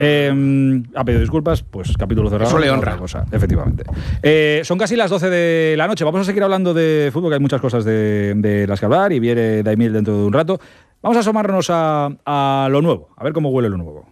Ha pedido disculpas, pues capítulo cerrado. Eso le honra. Otra cosa, efectivamente. Son casi las 12 de la noche. Vamos a seguir hablando de fútbol, que hay muchas cosas de las que hablar, y viene Daimiel dentro de un rato. Vamos a asomarnos a lo nuevo, a ver cómo huele lo nuevo.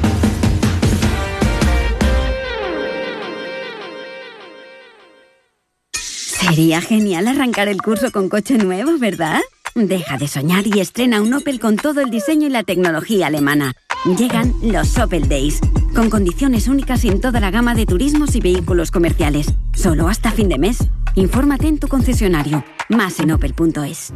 Sería genial arrancar el curso con coche nuevo, ¿verdad? Deja de soñar y estrena un Opel con todo el diseño y la tecnología alemana. Llegan los Opel Days, con condiciones únicas en toda la gama de turismos y vehículos comerciales. Solo hasta fin de mes. Infórmate en tu concesionario. Más en opel.es.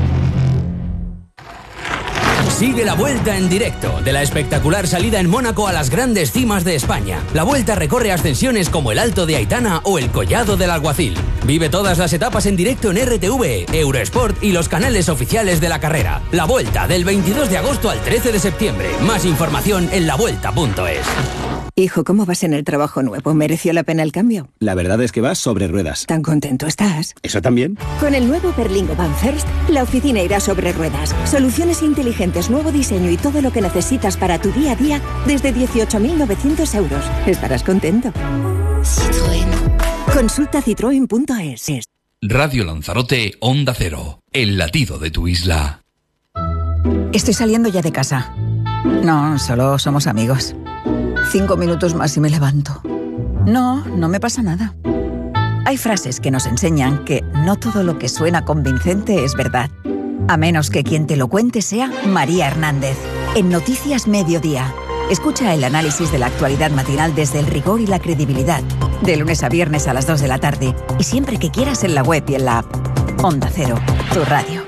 Sigue la Vuelta en directo, de la espectacular salida en Mónaco a las grandes cimas de España. La Vuelta recorre ascensiones como el Alto de Aitana o el Collado del Alguacil. Vive todas las etapas en directo en RTV, Eurosport y los canales oficiales de la carrera. La Vuelta, del 22 de agosto al 13 de septiembre. Más información en lavuelta.es. Hijo, ¿cómo vas en el trabajo nuevo? ¿Mereció la pena el cambio? La verdad es que vas sobre ruedas. ¿Tan contento estás? ¿Eso también? Con el nuevo Berlingo Van First, la oficina irá sobre ruedas. Soluciones inteligentes, nuevo diseño y todo lo que necesitas para tu día a día desde 18.900 euros. Estarás contento. Citroën. Consulta citroen.es. Radio Lanzarote, Onda Cero. El latido de tu isla. Estoy saliendo ya de casa. No, solo somos amigos. 5 minutos más y me levanto. No, no me pasa nada. Hay frases que nos enseñan que no todo lo que suena convincente es verdad. A menos que quien te lo cuente sea María Hernández. En Noticias Mediodía. Escucha el análisis de la actualidad matinal desde el rigor y la credibilidad. De lunes a viernes a las 2 de la tarde. Y siempre que quieras en la web y en la app. Onda Cero, tu radio.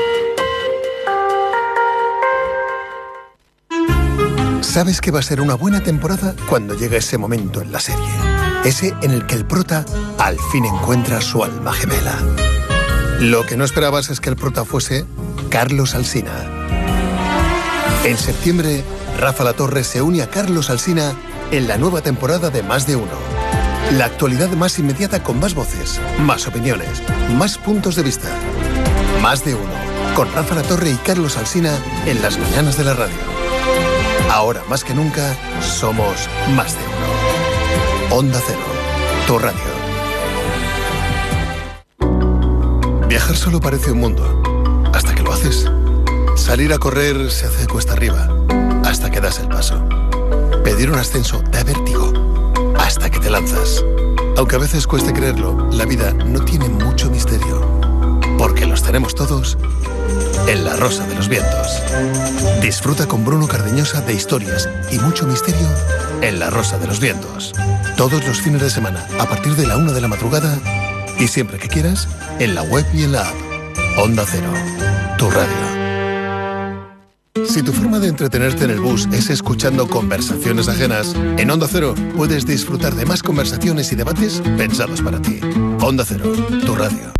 Sabes que va a ser una buena temporada cuando llega ese momento en la serie. Ese en el que el prota al fin encuentra su alma gemela. Lo que no esperabas es que el prota fuese Carlos Alsina. En septiembre, Rafa Latorre se une a Carlos Alsina en la nueva temporada de Más de Uno. La actualidad más inmediata con más voces, más opiniones, más puntos de vista. Más de Uno, con Rafa Latorre y Carlos Alsina en las mañanas de la radio. Ahora más que nunca, somos Más de Uno. Onda Cero, tu radio. Viajar solo parece un mundo, hasta que lo haces. Salir a correr se hace cuesta arriba, hasta que das el paso. Pedir un ascenso da vértigo, hasta que te lanzas. Aunque a veces cueste creerlo, la vida no tiene mucho misterio, porque los tenemos todos en La Rosa de los Vientos. Disfruta con Bruno Cardeñosa de historias y mucho misterio en La Rosa de los Vientos. Todos los fines de semana, a partir de la 1 de la madrugada, y siempre que quieras, en la web y en la app. Onda Cero, tu radio. Si tu forma de entretenerte en el bus es escuchando conversaciones ajenas, en Onda Cero puedes disfrutar de más conversaciones y debates pensados para ti. Onda Cero, tu radio.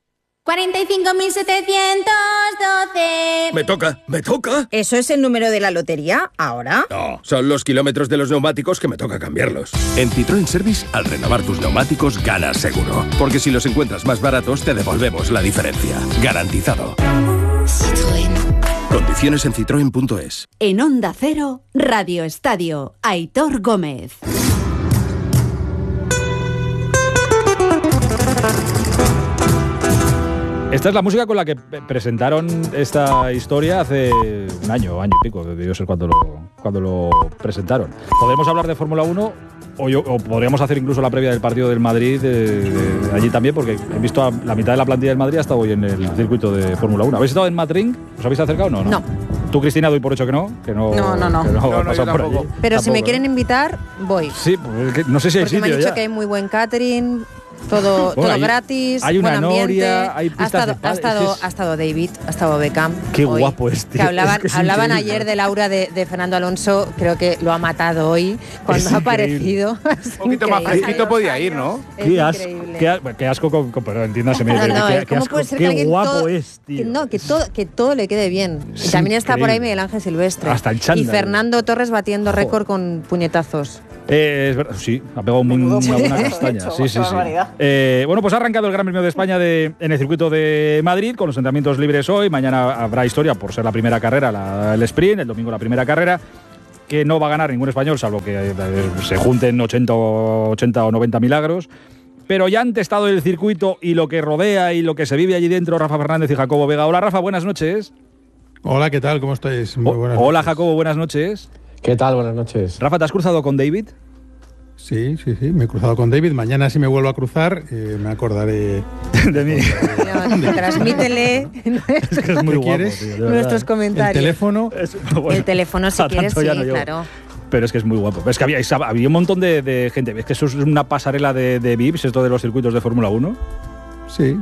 45.712. Me toca. ¿Eso es el número de la lotería ahora? No, son los kilómetros de los neumáticos que me toca cambiarlos. En Citroën Service, al renovar tus neumáticos, ganas seguro. Porque si los encuentras más baratos, te devolvemos la diferencia. Garantizado. Citroën. Condiciones en citroen.es. En Onda Cero, Radio Estadio, Aitor Gómez. Esta es la música con la que presentaron esta historia hace un año y pico, debió ser cuando lo presentaron. Podemos hablar de Fórmula 1 o podríamos hacer incluso la previa del partido del Madrid allí también, porque he visto a la mitad de la plantilla del Madrid hasta hoy en el circuito de Fórmula 1. ¿Habéis estado en Madrid? ¿Os habéis acercado? No. Tú, Cristina, doy por hecho que no. No. Ha pasado por allí. Pero tampoco, si me quieren invitar, voy. Sí, pues no sé si hay porque sitio me han dicho ya. que hay muy buen catering. Todo gratis, hay una buen ambiente. noria, hay pistas de ha estado David, ha estado Beckham. Qué hoy, guapo es, tío. Que hablaban increíble. ayer del aura de Fernando Alonso, creo que lo ha matado hoy cuando ha aparecido. Un poquito más fresquito podía ir, ¿no? Qué asco pero entiéndaseme. ¿Cómo puede ser qué guapo es, tío. Que todo le quede bien. Y también está por ahí Miguel Ángel Silvestre. Hasta el chándal. Y Fernando Torres batiendo récord con puñetazos. Es verdad, sí, ha pegado una buena castaña. Sí. Bueno, pues ha arrancado el Gran Premio de España en el circuito de Madrid con los entrenamientos libres hoy. Mañana habrá historia por ser la primera carrera, el sprint, el domingo la primera carrera. que no va a ganar ningún español, salvo que se junten 80 o 90 milagros. Pero ya han testado el circuito y lo que rodea y lo que se vive allí dentro, Rafa Fernández y Jacobo Vega. Hola, Rafa, buenas noches. Hola, ¿qué tal? ¿Cómo estáis? Muy buenas Hola, noches. Jacobo, buenas noches. ¿Qué tal? Buenas noches. Rafa, ¿te has cruzado con David? Sí, me he cruzado con David. Mañana si me vuelvo a cruzar, me acordaré de mí. Transmítele es que es muy guapo, tío, nuestros comentarios. El teléfono. Bueno, el teléfono si quieres, sí, no claro. Pero es que es muy guapo. Es que había un montón de gente. Es que eso es una pasarela de VIPs, esto de los circuitos de Fórmula 1. Sí,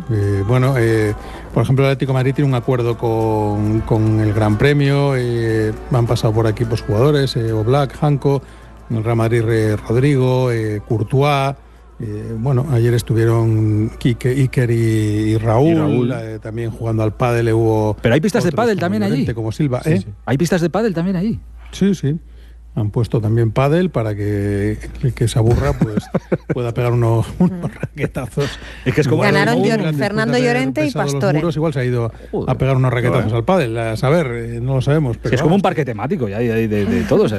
por ejemplo, el Atlético de Madrid tiene un acuerdo con el Gran Premio. Han pasado por aquí pues, jugadores, Oblak, Janko, en el Real Madrid Rodrigo, Courtois. Ayer estuvieron Iker y Raúl. También jugando al pádel hubo. Pero hay pistas de pádel también allí. Como Silva, sí. ¿Hay pistas de pádel también allí? Sí. Han puesto también pádel para que el que se aburra pues pueda pegar unos raquetazos. Es que es como ganaron Fernando Llorente y Pastore. Igual se ha ido a pegar unos raquetazos al pádel. A saber, no lo sabemos. Pero es como un parque temático ya de todos.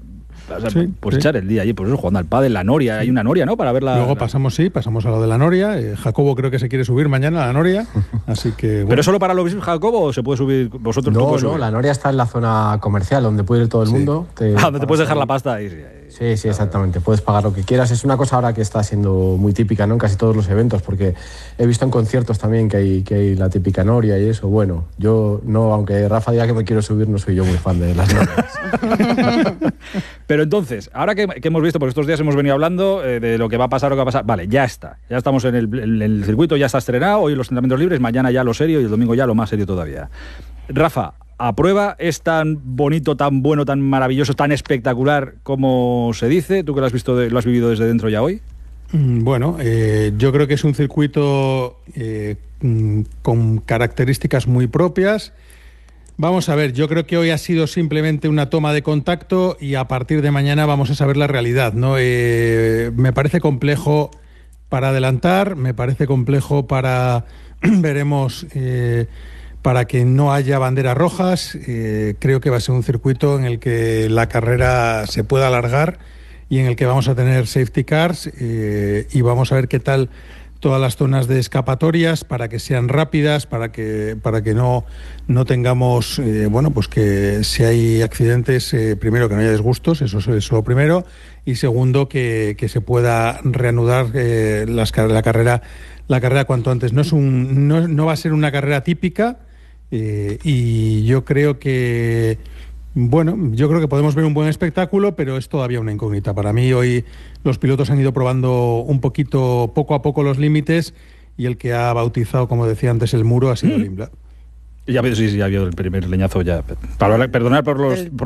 Echar el día allí, por eso jugando al pádel, la Noria, hay una Noria, ¿no? Para verla. Luego pasamos a lo de la Noria. Jacobo creo que se quiere subir mañana a la Noria, así que. Bueno. ¿Pero es solo para los Jacobo o se puede subir vosotros? No, la Noria está en la zona comercial donde puede ir todo el mundo. Donde te puedes dejar la pasta ahí. Sí, exactamente. Puedes pagar lo que quieras. Es una cosa ahora que está siendo muy típica, ¿no? En casi todos los eventos, porque he visto en conciertos también que hay la típica Noria y eso. Bueno, yo no, aunque Rafa diga que me quiero subir, no soy yo muy fan de las Norias. Pero entonces, ahora que hemos visto, porque estos días hemos venido hablando de lo que va a pasar, vale, ya está. Ya estamos en el circuito, ya está estrenado, hoy los entrenamientos libres, mañana ya lo serio y el domingo ya lo más serio todavía. Rafa, ¿a prueba es tan bonito, tan bueno, tan maravilloso, tan espectacular como se dice? ¿Tú que lo has vivido desde dentro ya hoy? Yo creo que es un circuito con características muy propias. Vamos a ver, yo creo que hoy ha sido simplemente una toma de contacto y a partir de mañana vamos a saber la realidad, ¿no? Me parece complejo para adelantar, me parece complejo para... veremos... para que no haya banderas rojas. Creo que va a ser un circuito en el que la carrera se pueda alargar y en el que vamos a tener safety cars y vamos a ver qué tal todas las zonas de escapatorias para que sean rápidas, para que no tengamos, pues que si hay accidentes, primero que no haya disgustos, eso es lo primero, y segundo que se pueda reanudar la carrera cuanto antes. No va a ser una carrera típica. Y yo creo que podemos ver un buen espectáculo, pero es todavía una incógnita. Para mí hoy los pilotos han ido probando un poquito, poco a poco, los límites, y el que ha bautizado, como decía antes, el muro ha sido Limbla. Ya ha habido el primer leñazo ya. Perdonar por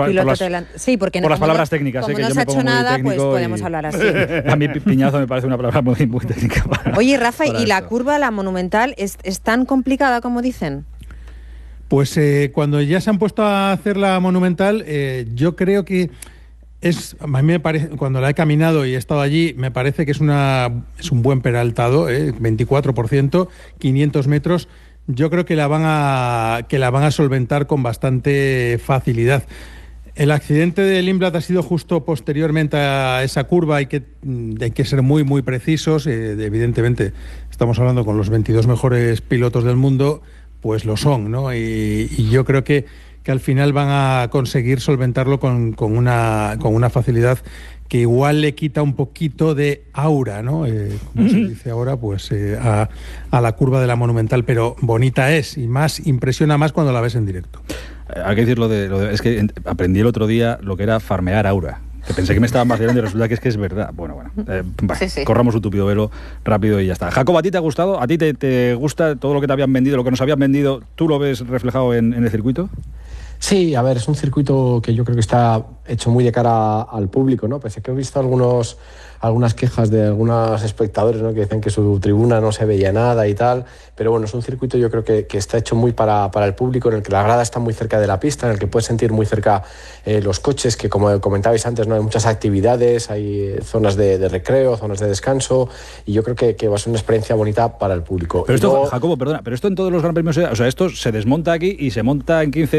las palabras técnicas. Como no se ha hecho nada, pues podemos hablar así. A mí piñazo me parece una palabra muy técnica. Oye, Rafa, ¿y la curva, la monumental, es tan complicada como dicen? Pues cuando ya se han puesto a hacer la monumental, yo creo que a mí me parece, cuando la he caminado y he estado allí, me parece que es un buen peraltado, 24%, 500 metros. Yo creo que la van a solventar con bastante facilidad. El accidente de Lindblad ha sido justo posteriormente a esa curva. Hay que ser muy, muy precisos. Evidentemente, estamos hablando con los 22 mejores pilotos del mundo, pues lo son, ¿no? Y yo creo que al final van a conseguir solventarlo con una facilidad que igual le quita un poquito de aura, ¿no? Como se dice ahora, pues a la curva de la monumental, pero bonita es, y impresiona más cuando la ves en directo. Hay que decir es que aprendí el otro día lo que era farmear aura. Que pensé que me estaban vacilando y resulta que es verdad. Bueno. Sí. Corramos un tupido velo rápido y ya está. Jacob, ¿a ti te ha gustado? ¿A ti te gusta todo lo que te habían vendido, lo que nos habían vendido? ¿Tú lo ves reflejado en el circuito? Sí, a ver, es un circuito que yo creo que está hecho muy de cara al público, ¿no? Pese a que he visto algunas quejas de algunos espectadores, ¿no? Que dicen que su tribuna no se veía nada y tal, pero bueno, es un circuito yo creo que está hecho muy para el público, en el que la grada está muy cerca de la pista, en el que puedes sentir muy cerca los coches, que como comentabais antes, ¿no? Hay muchas actividades, hay zonas de recreo, zonas de descanso, y yo creo que va a ser una experiencia bonita para el público. Pero esto, Jacobo, perdona, pero esto en todos los Gran Premios, o sea, esto se desmonta aquí y se monta en 15 días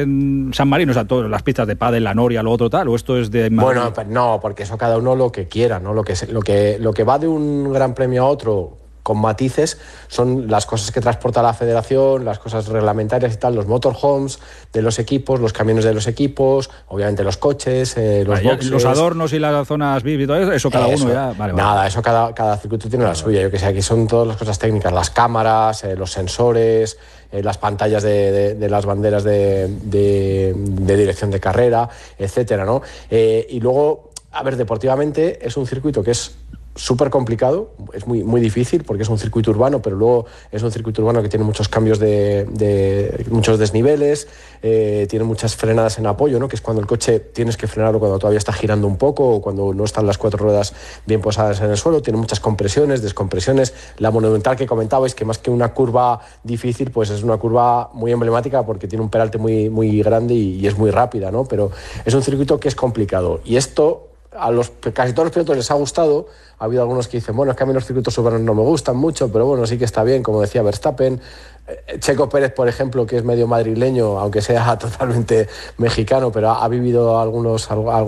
en San Marino? O sea, todas las pistas de pádel, la Noria, lo otro tal, ¿o esto es de Madrid? Bueno, no, porque eso cada uno lo que quiera, ¿no? Lo que va de un gran premio a otro con matices son las cosas que transporta la federación, las cosas reglamentarias y tal, los motorhomes de los equipos, los camiones de los equipos, obviamente los coches, los boxes, los adornos y las zonas VIP y todo eso cada uno ya... Vale. Nada, eso cada circuito tiene la suya. Yo que sé, aquí son todas las cosas técnicas, las cámaras, los sensores, las pantallas de las banderas de dirección de carrera, etcétera, ¿no? Y luego, a ver, deportivamente es un circuito que es súper complicado, es muy difícil porque es un circuito urbano, pero luego es un circuito urbano que tiene muchos cambios de muchos desniveles, tiene muchas frenadas en apoyo, ¿no? Que es cuando el coche tienes que frenarlo cuando todavía está girando un poco o cuando no están las 4 ruedas bien posadas en el suelo, tiene muchas compresiones, descompresiones. La Monumental que comentabais, que más que una curva difícil, pues es una curva muy emblemática porque tiene un peralte muy grande y es muy rápida, ¿no? Pero es un circuito que es complicado y esto casi todos los pilotos les ha gustado. Ha habido algunos que dicen, bueno, es que a mí los circuitos urbanos no me gustan mucho, pero bueno, sí que está bien, como decía Verstappen. Checo Pérez, por ejemplo, que es medio madrileño, aunque sea totalmente mexicano, pero ha vivido algún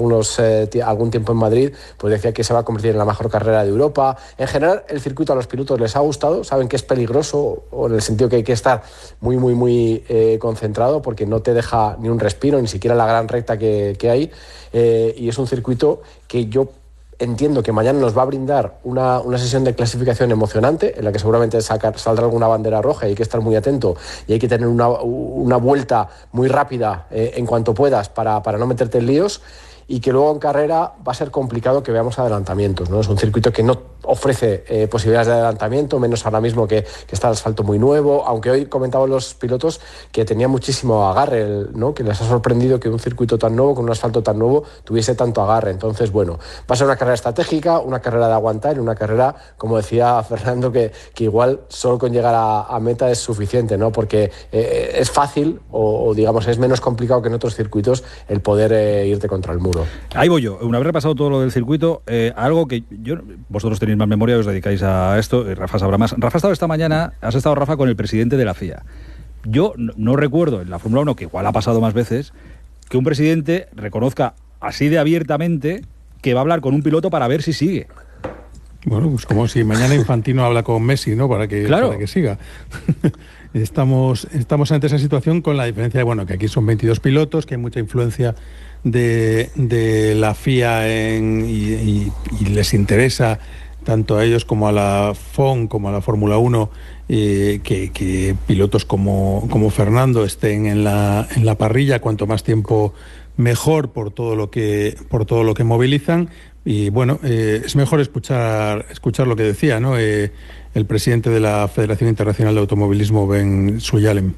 tiempo en Madrid, pues decía que se va a convertir en la mejor carrera de Europa. En general, el circuito a los pilotos les ha gustado, saben que es peligroso, o en el sentido que hay que estar muy concentrado, porque no te deja ni un respiro, ni siquiera la gran recta que hay, y es un circuito que yo entiendo que mañana nos va a brindar una sesión de clasificación emocionante en la que seguramente saldrá alguna bandera roja y hay que estar muy atento y hay que tener una vuelta muy rápida en cuanto puedas para no meterte en líos, y que luego en carrera va a ser complicado que veamos adelantamientos, ¿no? Es un circuito que no ofrece posibilidades de adelantamiento, menos ahora mismo que está el asfalto muy nuevo, aunque hoy comentaban los pilotos que tenía muchísimo agarre, ¿no? Que les ha sorprendido que un circuito tan nuevo, con un asfalto tan nuevo, tuviese tanto agarre. Entonces, bueno, va a ser una carrera estratégica, una carrera de aguantar y una carrera, como decía Fernando, que igual solo con llegar a meta es suficiente, ¿no? Porque es fácil o digamos es menos complicado que en otros circuitos el poder irte contra el muro. Ahí voy yo. Una vez repasado todo lo del circuito, algo que vosotros tenéis más memoria, os dedicáis a esto, y Rafa sabrá más. Rafa ha estado esta mañana, Rafa, con el presidente de la FIA. Yo no recuerdo en la Fórmula 1, que igual ha pasado más veces, que un presidente reconozca así de abiertamente que va a hablar con un piloto para ver si sigue. Bueno, pues como si mañana Infantino habla con Messi, ¿no? Para que siga. Estamos ante esa situación con la diferencia de, bueno, que aquí son 22 pilotos, que hay mucha influencia de la FIA y les interesa tanto a ellos como a la FOM como a la Fórmula 1 que pilotos como Fernando estén en la parrilla, cuanto más tiempo mejor por todo lo que movilizan. Y bueno, es mejor escuchar lo que decía, ¿no? El presidente de la Federación Internacional de Automovilismo, Ben Suyalem.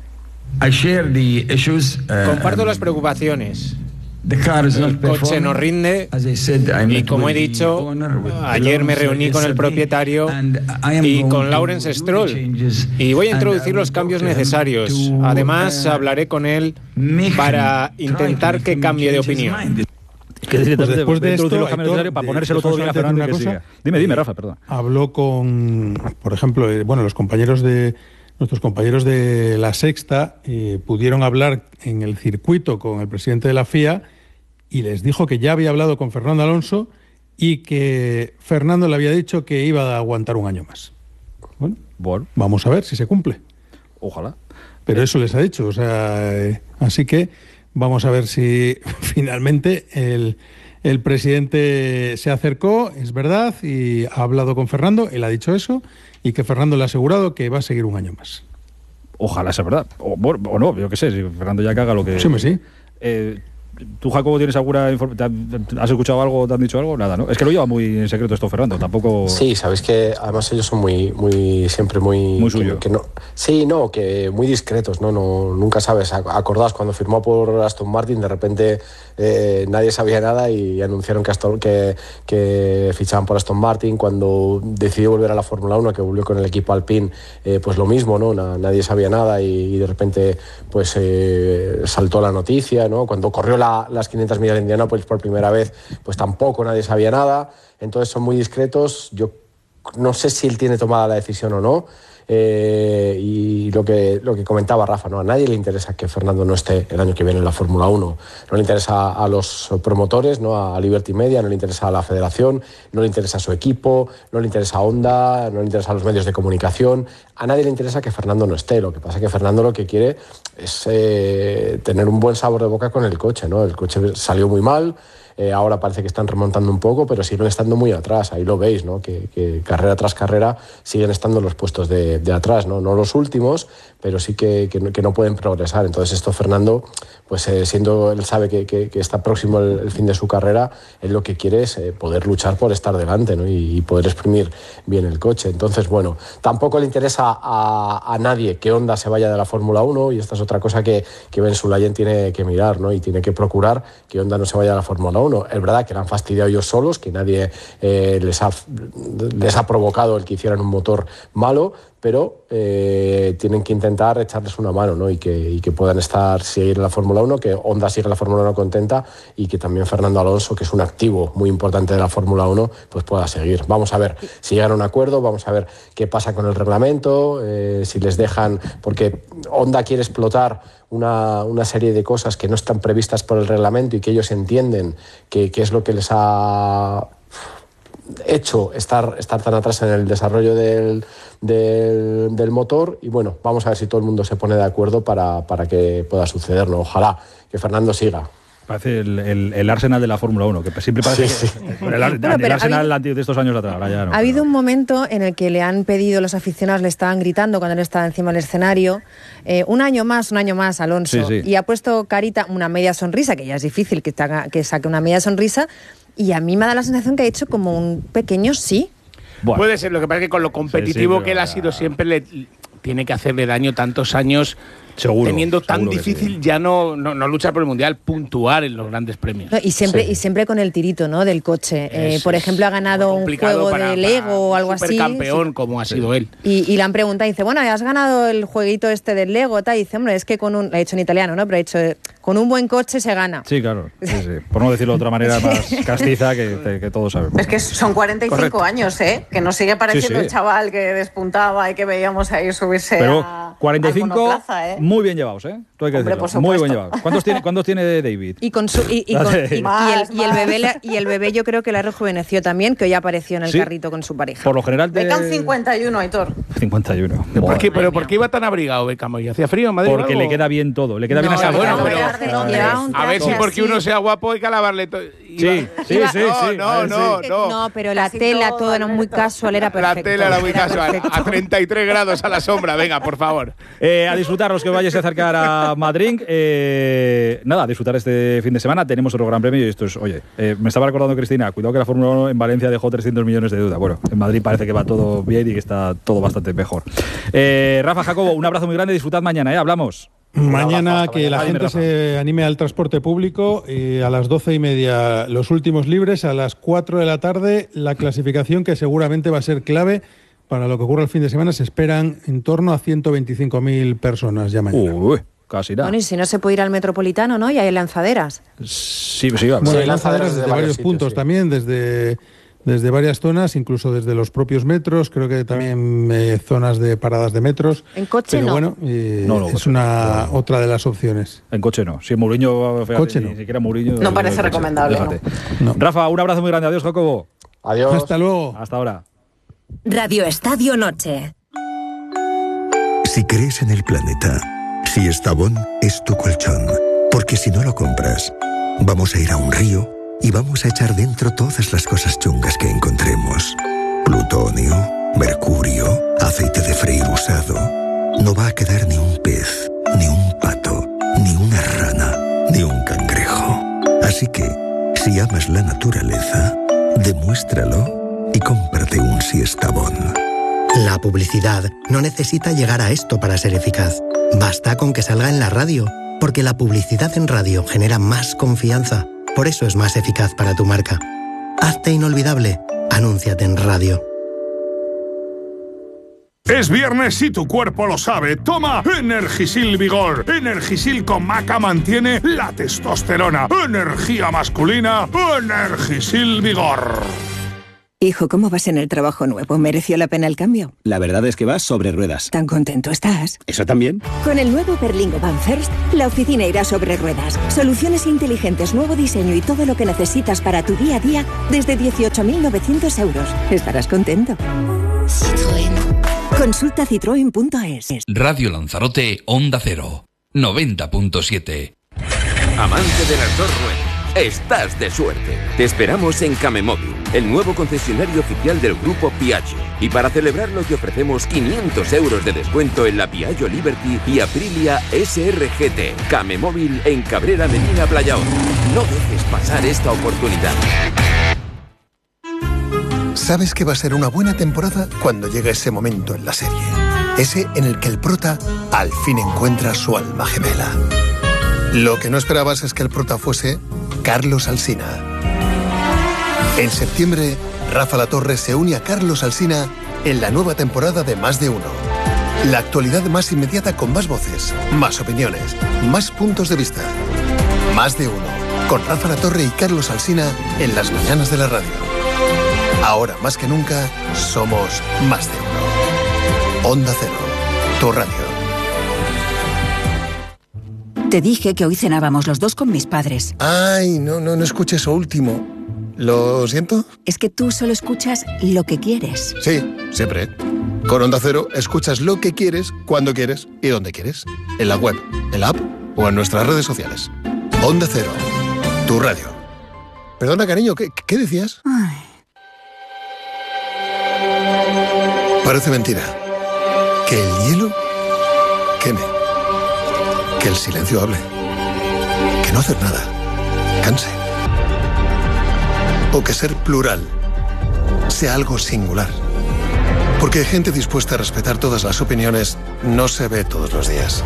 Comparto las preocupaciones. El coche no rinde y, como he dicho, ayer me reuní con el propietario y con Lawrence Stroll y voy a introducir los cambios necesarios. Además, hablaré con él para intentar que cambie de opinión. Pues después de esto, Aitor, para ponérselo todo bien a Fernando, que siga. Dime, Rafa, perdón. Habló con, por ejemplo, nuestros compañeros de La Sexta pudieron hablar en el circuito con el presidente de la FIA y les dijo que ya había hablado con Fernando Alonso y que Fernando le había dicho que iba a aguantar un año más. Bueno, vamos a ver si se cumple. Ojalá. Pero eso les ha dicho, o sea, así que vamos a ver si finalmente el presidente se acercó, es verdad, y ha hablado con Fernando, él ha dicho eso, y que Fernando le ha asegurado que va a seguir un año más. Ojalá sea verdad. O no, yo qué sé, si Fernando ya caga lo que... Sí. ¿Tú, Jacobo, tienes alguna información? ¿Has escuchado algo? ¿Te han dicho algo? Nada, ¿no? Es que lo lleva muy en secreto esto Fernando, tampoco... Sí, sabéis que además ellos son siempre muy suyo. Que muy discretos, ¿no? Nunca sabes. Acordaos, cuando firmó por Aston Martin, de repente nadie sabía nada y anunciaron que fichaban por Aston Martin. Cuando decidió volver a la Fórmula 1, que volvió con el equipo Alpine, pues lo mismo, ¿no? Nadie sabía nada y de repente pues saltó la noticia, ¿no? Cuando corrió las 500 millas de Indianápolis por primera vez, pues tampoco nadie sabía nada. Entonces son muy discretos. Yo no sé si él tiene tomada la decisión o no. y lo que comentaba Rafa, ¿no? A nadie le interesa que Fernando no esté el año que viene en la Fórmula 1. No le interesa a los promotores, ¿no? A Liberty Media, no le interesa a la federación, no le interesa a su equipo, no le interesa a Honda, no le interesa a los medios de comunicación. A nadie le interesa que Fernando no esté. Lo que pasa es que Fernando lo que quiere es tener un buen sabor de boca con el coche, ¿no? El coche salió muy mal. Ahora parece que están remontando un poco, pero siguen estando muy atrás. Ahí lo veis, ¿no? Que carrera tras carrera siguen estando en los puestos de atrás, ¿no? No los últimos, pero sí que no pueden progresar. Entonces esto Fernando, pues siendo él sabe que está próximo el fin de su carrera, él lo que quiere es poder luchar por estar delante, ¿no? Y poder exprimir bien el coche. Entonces, bueno, tampoco le interesa a nadie que Honda se vaya de la Fórmula 1, y esta es otra cosa que Ben Sulayem tiene que mirar, ¿no? Y tiene que procurar que Honda no se vaya de la Fórmula 1. Es verdad que le han fastidiado ellos solos, que nadie les ha provocado el que hicieran un motor malo, pero tienen que intentar echarles una mano, ¿no? Y que puedan seguir en la Fórmula 1, que Honda siga en la Fórmula 1 contenta, y que también Fernando Alonso, que es un activo muy importante de la Fórmula 1, pues pueda seguir. Vamos a ver si llegan a un acuerdo, vamos a ver qué pasa con el reglamento, si les dejan, porque Honda quiere explotar una serie de cosas que no están previstas por el reglamento y que ellos entienden que es lo que les ha hecho estar tan atrás en el desarrollo del motor. Y bueno, vamos a ver si todo el mundo se pone de acuerdo para que pueda suceder, ¿no? Ojalá que Fernando siga. Parece el Arsenal de la Fórmula 1, que siempre parece el Arsenal de estos años atrás. Ahora ya no, ha habido un momento en el que le han pedido, los aficionados le estaban gritando cuando él estaba encima del escenario, un año más, Alonso. Sí. Y ha puesto carita, una media sonrisa, que ya es difícil que saque una media sonrisa, y a mí me da la sensación que ha hecho como un pequeño sí. Bueno. Puede ser, lo que pasa es que con lo competitivo que él ha sido siempre, le tiene que hacerle daño tantos años. Seguro, teniendo tan difícil sí. Ya no luchar por el Mundial, puntuar en los grandes premios. No, y siempre con el tirito, ¿no? Del coche. Por ejemplo, ha ganado un juego de Lego o algo así. Supercampeón, sí. Como ha sido él. Y le han preguntado, dice, bueno, has ganado el jueguito este del Lego, tal. Y dice, hombre, es que lo ha dicho en italiano, ¿no? Pero ha dicho, con un buen coche se gana. Sí, claro. Sí. Por no decirlo de otra manera más castiza que todos sabemos. Es que son 45 Correcto. Años, ¿eh? Que nos sigue pareciendo el chaval que despuntaba y que veíamos ahí subirse. Pero a 45, al monoplaza, ¿eh? Muy bien llevados, ¿eh? Hay que Hombre, decirlo. Muy bien llevados. ¿Cuántos tiene David? Y el bebé yo creo que la rejuveneció también, que hoy apareció en el carrito con su pareja. Por lo general Beckham 51, Aitor. 51. ¿Pero por qué iba tan abrigado Beckham hoy? ¿Hacía frío en Madrid? Porque le queda bien todo. Le queda bien esa a ver si porque uno sea guapo hay que alabarle todo. Sí. No, pero la tela todo era muy casual, era perfecto. La tela era muy casual. A 33 grados a la sombra. Venga, por favor. A disfrutar los que vayáis a acercar a Madrid. A disfrutar este fin de semana. Tenemos otro gran premio y esto es, oye, me estaba recordando Cristina, cuidado que la Fórmula 1 en Valencia dejó 300 millones de deuda. Bueno, en Madrid parece que va todo bien y que está todo bastante mejor. Rafa, Jacobo, un abrazo muy grande, disfrutad mañana, hablamos. Mañana que la gente se anime al transporte público, a las 12:30 los últimos libres, a las 4 de la tarde la clasificación, que seguramente va a ser clave para lo que ocurra el fin de semana. Se esperan en torno a 125.000 personas ya mañana. Casi nada. Bueno, y si no se puede ir al Metropolitano, ¿no? Y hay lanzaderas. Sí, bueno, hay lanzaderas desde varios puntos también, desde varias zonas, incluso desde los propios metros, creo que también zonas de paradas de metros. En coche pero no. Bueno, es otra de las opciones. En coche no. Si Mourinho, fíjate, ni siquiera Mourinho. No parece recomendable. No. Rafa, un abrazo muy grande. Adiós, Jacobo. Adiós. Hasta luego. Hasta ahora. Radio Estadio Noche. Si crees en el planeta, si Estavón es tu colchón, porque si no lo compras, vamos a ir a un río y vamos a echar dentro todas las cosas chungas que encontremos. Plutonio, mercurio, aceite de freír usado. No va a quedar ni un pez, ni un pato, ni una rana, ni un cangrejo. Así que, si amas la naturaleza, demuéstralo y cómprate un Siestabón. La publicidad no necesita llegar a esto para ser eficaz. Basta con que salga en la radio, porque la publicidad en radio genera más confianza. Por eso es más eficaz para tu marca. Hazte inolvidable. Anúnciate en radio. Es viernes y tu cuerpo lo sabe. Toma Energisil Vigor. Energisil con maca mantiene la testosterona. Energía masculina. Energisil Vigor. Hijo, ¿cómo vas en el trabajo nuevo? ¿Mereció la pena el cambio? La verdad es que vas sobre ruedas. ¿Tan contento estás? ¿Eso también? Con el nuevo Berlingo Van First, la oficina irá sobre ruedas. Soluciones inteligentes, nuevo diseño y todo lo que necesitas para tu día a día desde 18.900 euros. Estarás contento. Citroën. Consulta citroen.es. Radio Lanzarote, Onda Cero, 90.7. Amante de las dos ruedas. Estás de suerte. Te esperamos en Camemóvil, el nuevo concesionario oficial del grupo Piaggio. Y para celebrarlo te ofrecemos 500 euros de descuento en la Piaggio Liberty y Aprilia SRGT. Camemóvil en Cabrera Medina Playaón. No dejes pasar esta oportunidad. Sabes que va a ser una buena temporada cuando llega ese momento en la serie. Ese en el que el prota al fin encuentra su alma gemela. Lo que no esperabas es que el prota fuese Carlos Alsina. En septiembre, Rafa Latorre se une a Carlos Alsina en la nueva temporada de Más de Uno. La actualidad más inmediata con más voces, más opiniones, más puntos de vista. Más de Uno, con Rafa Latorre y Carlos Alsina en las mañanas de la radio. Ahora más que nunca, somos Más de Uno. Onda Cero, tu radio. Te dije que hoy cenábamos los dos con mis padres. Ay, no escuché eso último. ¿Lo siento? Es que tú solo escuchas lo que quieres. Sí, siempre. Con Onda Cero escuchas lo que quieres, cuando quieres y donde quieres. En la web, en la app o en nuestras redes sociales. Onda Cero, tu radio. Perdona, cariño, ¿qué decías? Ay. Parece mentira. Que el hielo queme. Que el silencio hable. Que no hacer nada canse. O que ser plural sea algo singular. Porque gente dispuesta a respetar todas las opiniones no se ve todos los días.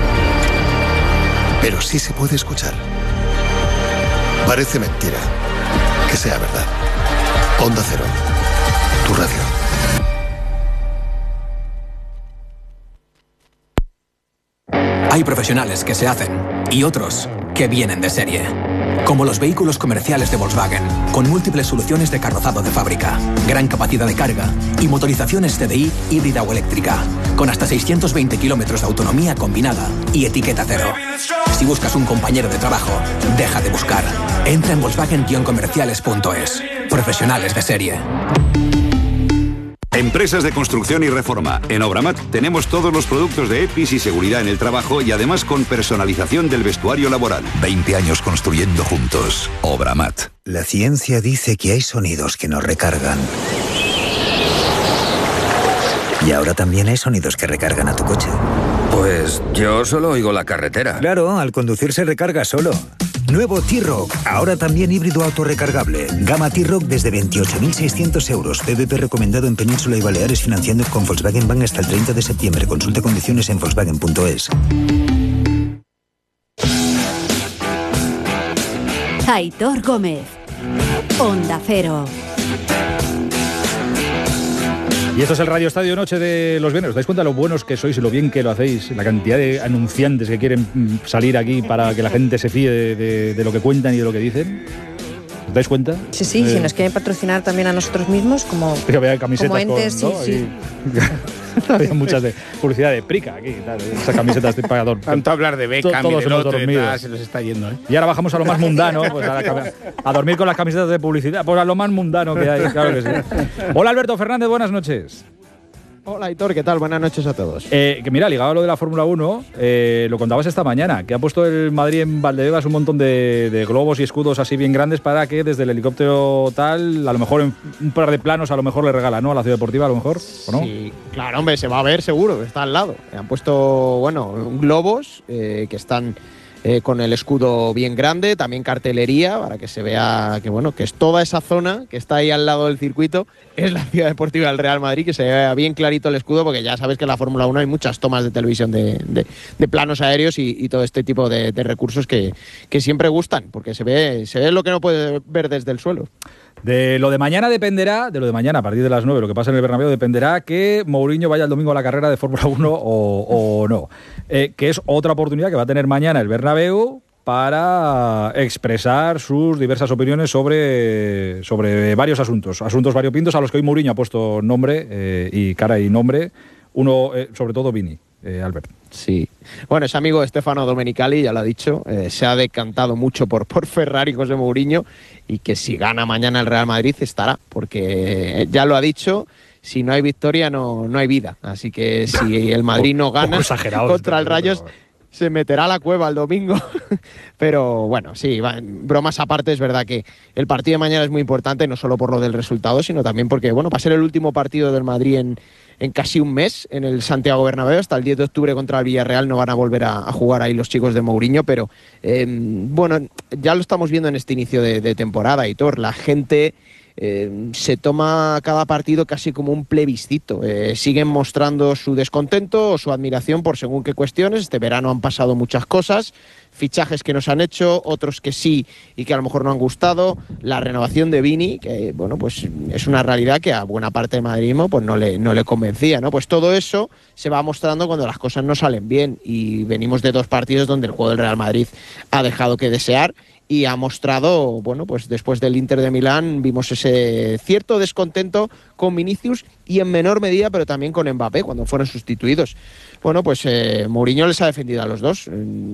Pero sí se puede escuchar. Parece mentira que sea verdad. Onda Cero, tu radio. Hay profesionales que se hacen y otros que vienen de serie. Como los vehículos comerciales de Volkswagen, con múltiples soluciones de carrozado de fábrica, gran capacidad de carga y motorizaciones TDI híbrida o eléctrica, con hasta 620 kilómetros de autonomía combinada y etiqueta cero. Si buscas un compañero de trabajo, deja de buscar. Entra en Volkswagen-comerciales.es. Profesionales de serie. Empresas de construcción y reforma. En Obramat tenemos todos los productos de EPIs y seguridad en el trabajo y además con personalización del vestuario laboral. 20 años construyendo juntos. Obramat. La ciencia dice que hay sonidos que nos recargan. Y ahora también hay sonidos que recargan a tu coche. Pues yo solo oigo la carretera. Claro, al conducir se recarga solo. Nuevo T-Roc, ahora también híbrido autorrecargable. Gama T-Roc desde 28.600 euros. PVP recomendado en Península y Baleares, financiando con Volkswagen Bank hasta el 30 de septiembre. Consulte condiciones en Volkswagen.es. Aitor Gómez, Onda Cero. Y esto es el Radio Estadio Noche de los viernes. ¿Os dais cuenta de lo buenos que sois y lo bien que lo hacéis? La cantidad de anunciantes que quieren salir aquí para que la gente se fíe de lo que cuentan y de lo que dicen. ¿Os dais cuenta? Sí, si nos quieren patrocinar también a nosotros mismos como, camisetas como entes, con, ¿no? sí. Había muchas de publicidad de Prica aquí, tal, esas camisetas de pagador. Tanto hablar de Beckham y del otro, se nos está yendo, ¿eh? Y ahora bajamos a lo más mundano, pues a dormir con las camisetas de publicidad, pues a lo más mundano que hay, claro que sí. Hola Alberto Fernández, buenas noches. Hola Aitor, ¿qué tal? Buenas noches a todos. Que mira, ligado a lo de la Fórmula 1, lo contabas esta mañana, que ha puesto el Madrid en Valdebebas un montón de globos y escudos así bien grandes para que desde el helicóptero tal, a lo mejor en un par de planos a lo mejor le regala, ¿no? A la Ciudad Deportiva a lo mejor, ¿o no? Sí, claro, hombre, se va a ver seguro, está al lado. Han puesto, globos que están con el escudo bien grande, también cartelería para que se vea que es toda esa zona que está ahí al lado del circuito, es la Ciudad Deportiva del Real Madrid, que se vea bien clarito el escudo, porque ya sabes que en la Fórmula 1 hay muchas tomas de televisión de planos aéreos y todo este tipo de recursos que siempre gustan, porque se ve lo que no puede ver desde el suelo. De lo de mañana a partir de las 9, lo que pasa en el Bernabéu dependerá que Mourinho vaya el domingo a la carrera de Fórmula 1 o no. Que es otra oportunidad que va a tener mañana el Bernabéu para expresar sus diversas opiniones sobre varios asuntos variopintos a los que hoy Mourinho ha puesto nombre y cara y nombre. Uno, sobre todo, Vini, Albert. Sí. Bueno, ese amigo Stefano Domenicali, ya lo ha dicho, se ha decantado mucho por Ferrari, José Mourinho, y que si gana mañana el Real Madrid estará, porque ya lo ha dicho, si no hay victoria no hay vida. Así que si el Madrid no gana contra el Rayo, se meterá a la cueva el domingo. Pero bueno, sí, bromas aparte, es verdad que el partido de mañana es muy importante, no solo por lo del resultado, sino también porque va a ser el último partido del Madrid en casi un mes en el Santiago Bernabéu. Hasta el 10 de octubre contra el Villarreal no van a volver a jugar ahí los chicos de Mourinho, pero ya lo estamos viendo en este inicio de temporada, Hitor. La gente se toma cada partido casi como un plebiscito. Siguen mostrando su descontento o su admiración por según qué cuestiones. Este verano han pasado muchas cosas, fichajes que nos han hecho, otros que sí y que a lo mejor no han gustado, la renovación de Vini, que pues es una realidad que a buena parte del madridismo pues no le convencía, ¿no? Pues todo eso se va mostrando cuando las cosas no salen bien, y venimos de 2 partidos donde el juego del Real Madrid ha dejado que desear y ha mostrado, pues después del Inter de Milán vimos ese cierto descontento con Vinicius y en menor medida, pero también con Mbappé cuando fueron sustituidos. Mourinho les ha defendido a los dos.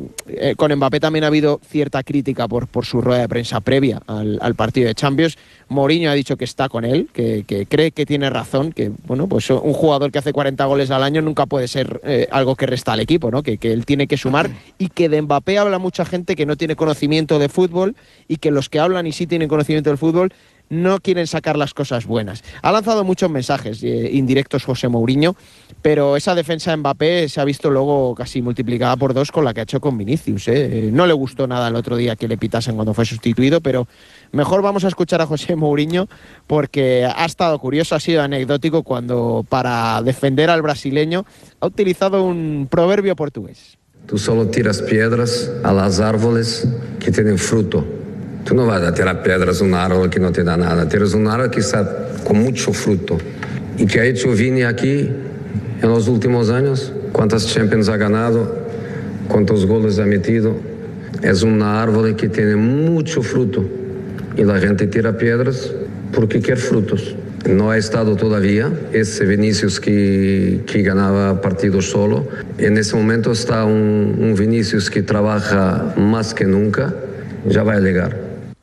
Con Mbappé también ha habido cierta crítica por su rueda de prensa previa al partido de Champions. Mourinho ha dicho que está con él, que cree que tiene razón, que un jugador que hace 40 goles al año nunca puede ser algo que resta al equipo, ¿no? Que él tiene que sumar, y que de Mbappé habla mucha gente que no tiene conocimiento de fútbol, y que los que hablan y sí tienen conocimiento del fútbol no quieren sacar las cosas buenas. Ha lanzado muchos mensajes indirectos José Mourinho, pero esa defensa de Mbappé se ha visto luego casi multiplicada por 2 con la que ha hecho con Vinicius. No le gustó nada el otro día que le pitasen cuando fue sustituido, pero mejor vamos a escuchar a José Mourinho, porque ha estado curioso, ha sido anecdótico cuando, para defender al brasileño, ha utilizado un proverbio portugués. Tú solo tiras piedras a las árboles que tienen fruto. Tú no vas a tirar piedras a un árbol que no te da nada. Tienes un árbol que está con mucho fruto. ¿Y qué ha hecho Vini aquí en los últimos años? ¿Cuántas Champions ha ganado? ¿Cuántos goles ha metido? Es un árbol que tiene mucho fruto. Y la gente tira piedras porque quiere frutos. No ha estado todavía ese Vinicius que ganaba partidos solo. En ese momento está un Vinicius que trabaja más que nunca. Ya va a llegar.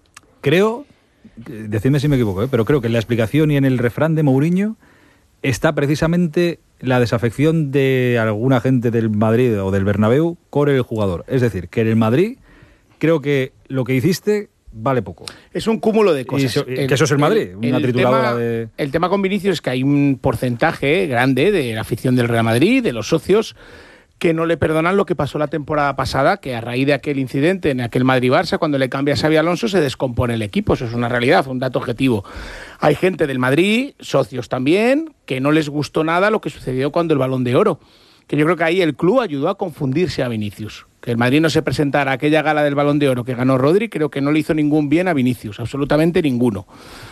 Creo, decidme si me equivoco, pero creo que en la explicación y en el refrán de Mourinho está precisamente la desafección de alguna gente del Madrid o del Bernabéu con el jugador. Es decir, que en el Madrid creo que lo que hiciste vale poco. Es un cúmulo de cosas. Que eso es el Madrid, una trituradora de... El tema con Vinicius es que hay un porcentaje grande de la afición del Real Madrid, de los socios, que no le perdonan lo que pasó la temporada pasada, que a raíz de aquel incidente en aquel Madrid-Barça, cuando le cambia a Xabi Alonso, se descompone el equipo. Eso es una realidad, un dato objetivo. Hay gente del Madrid, socios también, que no les gustó nada lo que sucedió cuando el Balón de Oro. Que yo creo que ahí el club ayudó a confundirse a Vinicius. Que el Madrid no se presentara a aquella gala del Balón de Oro que ganó Rodri, creo que no le hizo ningún bien a Vinicius, absolutamente ninguno.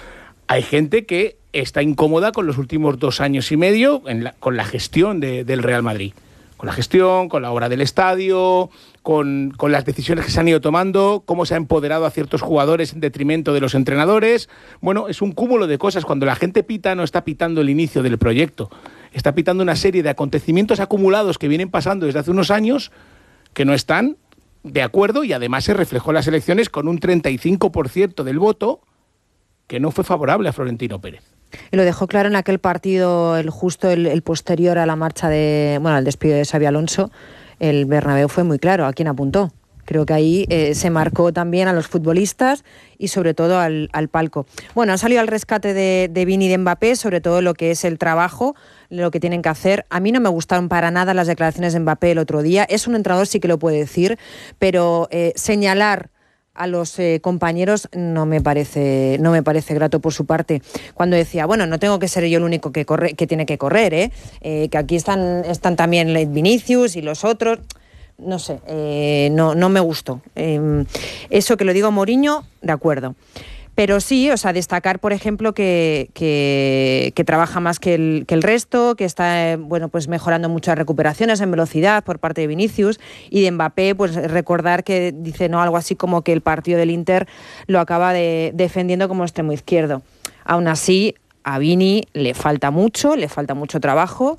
Hay gente que está incómoda con los últimos 2 años y medio con la gestión del Real Madrid. Con la gestión, con la obra del estadio, con las decisiones que se han ido tomando, cómo se ha empoderado a ciertos jugadores en detrimento de los entrenadores. Bueno, es un cúmulo de cosas. Cuando la gente pita, no está pitando el inicio del proyecto. Está pitando una serie de acontecimientos acumulados que vienen pasando desde hace unos años que no están de acuerdo, y además se reflejó en las elecciones con un 35% del voto que no fue favorable a Florentino Pérez. Y lo dejó claro en aquel partido, el posterior a la marcha al despido de Xabi Alonso. El Bernabéu fue muy claro a quién apuntó. Creo que ahí se marcó también a los futbolistas y sobre todo al palco. Bueno, ha salido al rescate de Vini y de Mbappé, sobre todo lo que es el trabajo, lo que tienen que hacer. A mí no me gustaron para nada las declaraciones de Mbappé el otro día. Es un entrenador, sí que lo puede decir, pero señalar a los compañeros no me parece grato por su parte. Cuando decía, no tengo que ser yo el único que tiene que correr, que aquí están también Vinicius y los otros. No sé, no me gustó. Eso que lo digo Mourinho, de acuerdo. Pero sí, o sea, destacar, por ejemplo, que trabaja más que el resto, que está pues mejorando muchas recuperaciones en velocidad por parte de Vinicius, y de Mbappé, pues recordar que dice algo así como que el partido del Inter lo acaba defendiendo como extremo izquierdo. Aún así, a Vini le falta mucho trabajo,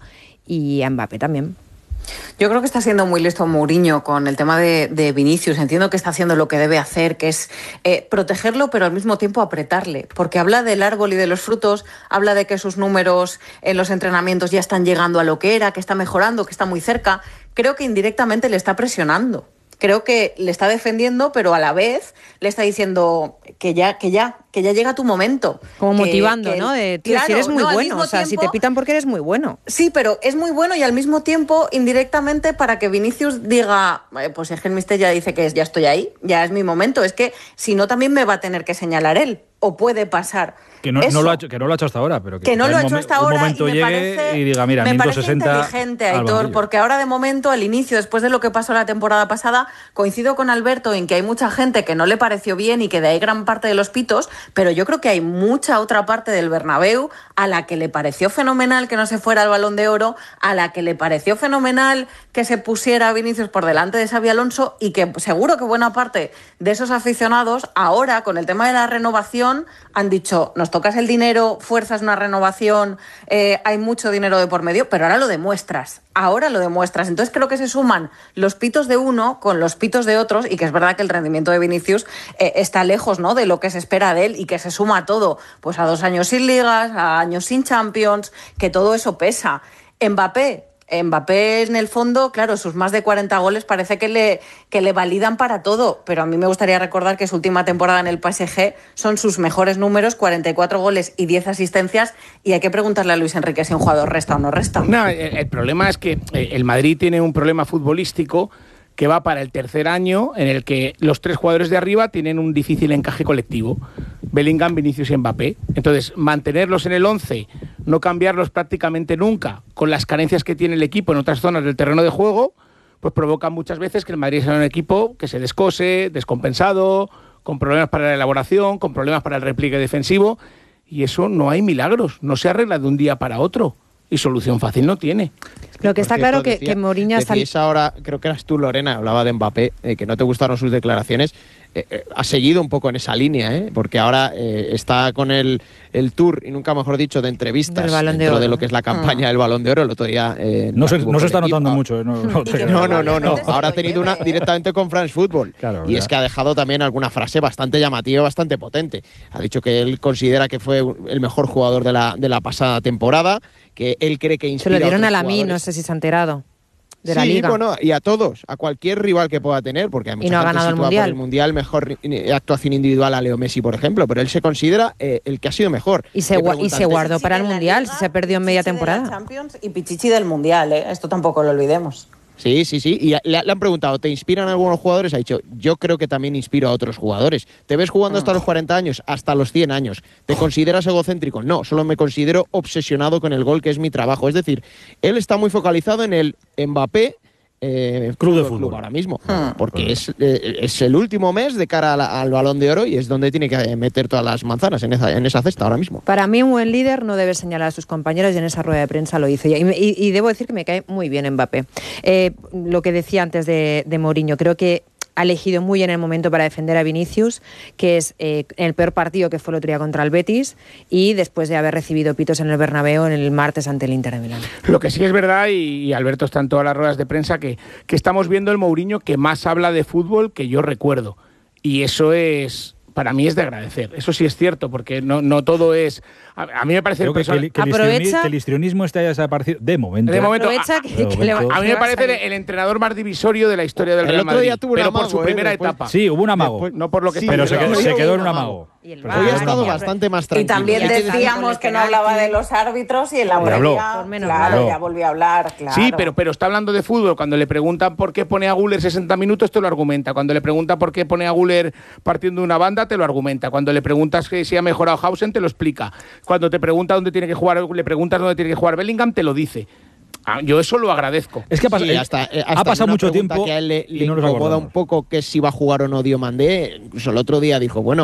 y a Mbappé también. Yo creo que está siendo muy listo Mourinho con el tema de Vinicius. Entiendo que está haciendo lo que debe hacer, que es protegerlo, pero al mismo tiempo apretarle. Porque habla del árbol y de los frutos, habla de que sus números en los entrenamientos ya están llegando a lo que era, que está mejorando, que está muy cerca. Creo que indirectamente le está presionando. Creo que le está defendiendo, pero a la vez le está diciendo que ya llega tu momento. Como motivando, ¿no? Claro, si eres muy bueno, o sea, si te pitan porque eres muy bueno. Sí, pero es muy bueno, y al mismo tiempo, indirectamente, para que Vinicius diga, pues es que el mister ya dice que ya estoy ahí, ya es mi momento. Es que si no, también me va a tener que señalar él, o puede pasar. Que no lo ha hecho hasta ahora, pero que no lo ha hecho hasta ahora, un momento y me parece, y diga, mira, me 160 parece inteligente, Aitor, porque ahora de momento, al inicio, después de lo que pasó la temporada pasada, coincido con Alberto en que hay mucha gente que no le pareció bien y que de ahí gran parte de los pitos, pero yo creo que hay mucha otra parte del Bernabéu a la que le pareció fenomenal que no se fuera el Balón de Oro, a la que le pareció fenomenal que se pusiera Vinicius por delante de Xabi Alonso, y que seguro que buena parte de esos aficionados ahora, con el tema de la renovación, han dicho, nos tocas el dinero, fuerzas una renovación, hay mucho dinero de por medio, pero ahora lo demuestras. Entonces creo que se suman los pitos de uno con los pitos de otros, y que es verdad que el rendimiento de Vinicius está lejos, ¿no?, de lo que se espera de él, y que se suma a todo, pues a 2 años sin ligas, a años sin Champions, que todo eso pesa. Mbappé, en el fondo, claro, sus más de 40 goles parece que le validan para todo, pero a mí me gustaría recordar que su última temporada en el PSG son sus mejores números, 44 goles y 10 asistencias, y hay que preguntarle a Luis Enrique si un jugador resta o no resta. No, el problema es que el Madrid tiene un problema futbolístico que va para el tercer año, en el que los 3 jugadores de arriba tienen un difícil encaje colectivo: Bellingham, Vinicius y Mbappé. Entonces, mantenerlos en el 11, no cambiarlos prácticamente nunca, con las carencias que tiene el equipo en otras zonas del terreno de juego, pues provoca muchas veces que el Madrid sea un equipo que se descose, descompensado, con problemas para la elaboración, con problemas para el repliegue defensivo, y eso no hay milagros, no se arregla de un día para otro, y solución fácil no tiene. Lo que está claro que Mourinho está... Decías ahora, creo que eras tú, Lorena, hablaba de Mbappé, que no te gustaron sus declaraciones. Ha seguido un poco en esa línea, porque ahora está con el tour, y nunca mejor dicho, de entrevistas dentro de lo que es la campaña del Balón de Oro. El otro día no se está notando mucho. No. Ahora ha tenido una directamente con France Football. Claro, y es que ha dejado también alguna frase bastante llamativa, bastante potente. Ha dicho que él considera que fue el mejor jugador de la pasada temporada, que él cree que inspira. Se lo dieron a la jugadores. no sé si se ha enterado. De la sí, Liga. Bueno, y a todos, a cualquier rival que pueda tener, porque a mucha y no ha gente ganado sitúa el Mundial. Por el Mundial mejor actuación individual a Leo Messi, por ejemplo, pero él se considera el que ha sido mejor. Y se guardó para el Mundial, si se perdió en media temporada. Champions y Pichichi del Mundial, esto tampoco lo olvidemos. Sí. Y le han preguntado, ¿te inspiran algunos jugadores? Ha dicho, yo creo que también inspiro a otros jugadores. ¿Te ves jugando hasta los 40 años? Hasta los 100 años. ¿Te consideras egocéntrico? No, solo me considero obsesionado con el gol, que es mi trabajo. Es decir, él está muy focalizado en el Mbappé Club de Fútbol ahora mismo, porque es el último mes de cara al Balón de Oro, y es donde tiene que meter todas las manzanas en esa cesta ahora mismo. Para mí, un buen líder no debe señalar a sus compañeros, y en esa rueda de prensa lo hizo. Y debo decir que me cae muy bien Mbappé. Lo que decía antes de Mourinho, creo que ha elegido muy bien el momento para defender a Vinicius, que es el peor partido, que fue el otro día contra el Betis, y después de haber recibido pitos en el Bernabéu en el martes ante el Inter de Milán. Lo que sí es verdad, y Alberto está en todas las ruedas de prensa, que estamos viendo el Mourinho que más habla de fútbol que yo recuerdo. Y eso es... para mí es de agradecer. Eso sí es cierto, porque no todo es... A mí me parece... que el histrionismo está ya desaparecido de momento. A mí me parece el entrenador más divisorio de la historia del Real Madrid, pero por su primera etapa. Sí, hubo un amago. No por lo que pero se quedó en un amago. Hoy ha estado bastante más tranquilo. Y también decíamos que no hablaba de los árbitros, y en la previa, claro, ya volvió a hablar. Claro. Sí, pero está hablando de fútbol. Cuando le preguntan por qué pone a Güler 60 minutos, te lo argumenta. Cuando le preguntan por qué pone a Güler partiendo de una banda, te lo argumenta. Cuando le preguntas que si ha mejorado Hausen, te lo explica. Cuando te pregunta dónde tiene que jugar, le preguntas dónde tiene que jugar Bellingham, te lo dice. Yo eso lo agradezco. Es que ha pasado mucho tiempo que a él le incomoda un poco, que si va a jugar o no Diomandé. Incluso el otro día dijo, bueno,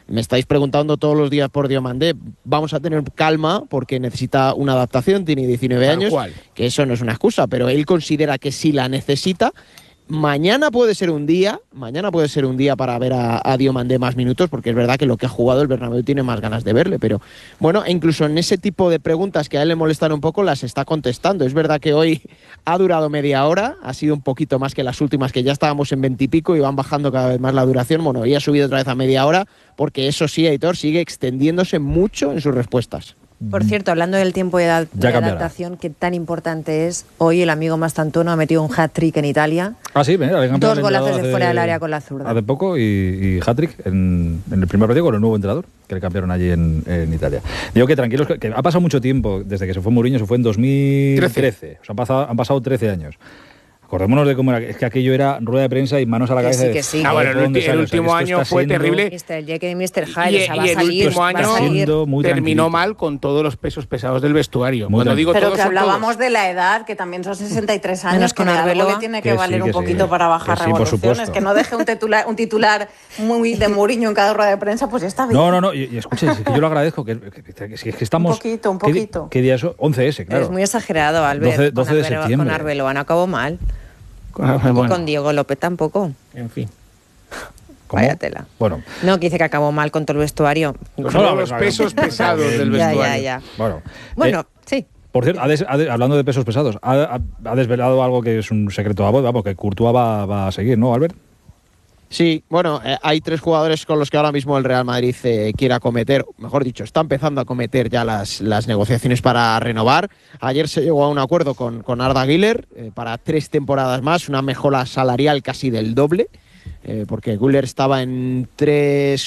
me estáis preguntando todos los días por Diomandé, vamos a tener calma porque necesita una adaptación, tiene 19 años, que eso no es una excusa, pero él considera que sí la necesita. Mañana puede ser un día para ver a Diomandé más minutos, porque es verdad que lo que ha jugado el Bernabéu tiene más ganas de verle, pero bueno, incluso en ese tipo de preguntas que a él le molestan un poco, las está contestando. Es verdad que hoy ha durado media hora, ha sido un poquito más que las últimas, que ya estábamos en 20 y pico y van bajando cada vez más la duración. Bueno, hoy ha subido otra vez a media hora, porque eso sí, Aitor, sigue extendiéndose mucho en sus respuestas. Por cierto, hablando del tiempo de adaptación, que tan importante es, hoy el amigo Mastantuono ha metido un hat-trick en Italia. Ah, sí, mira, 2 golazos de fuera del área con la zurda. Hace poco y hat-trick en el primer partido con el nuevo entrenador, que le cambiaron allí en Italia. Digo que tranquilos, que ha pasado mucho tiempo, desde que se fue Mourinho, se fue en 2013. O sea, han pasado 13 años. Acordémonos de cómo era, es que aquello era rueda de prensa y manos a la cabeza. Que sí. Bueno, el último año fue terrible. Mr. Jekyll y Mr. Hyde, y el último año terminó mal con todos los pesos pesados del vestuario. Pero que hablábamos de la edad, que también son 63 años, que algo le tiene que valer un poquito para bajar revoluciones, que no deje un titular muy de Mourinho en cada rueda de prensa, pues ya está bien. No, y escuche, es que yo lo agradezco, que estamos... Un poquito. ¿Qué día es eso? 11S, claro. Es muy exagerado, Albert. 12 de septiembre. Con Arbeloa no acabó mal. Bueno. Y con Diego López tampoco. En fin. Vaya tela. Bueno. No, que dice que acabó mal con todo el vestuario. Con los pesos pesados del vestuario. Ya. Bueno, sí. Por cierto, hablando de pesos pesados, ha desvelado algo que es un secreto a voz, porque Courtois va a seguir, ¿no, Albert? Sí, bueno, hay 3 jugadores con los que ahora mismo el Real Madrid quiere acometer, mejor dicho, está empezando a acometer ya las negociaciones para renovar. Ayer se llegó a un acuerdo con Arda Güler para 3 temporadas más, una mejora salarial casi del doble, porque Güler estaba en 3,1,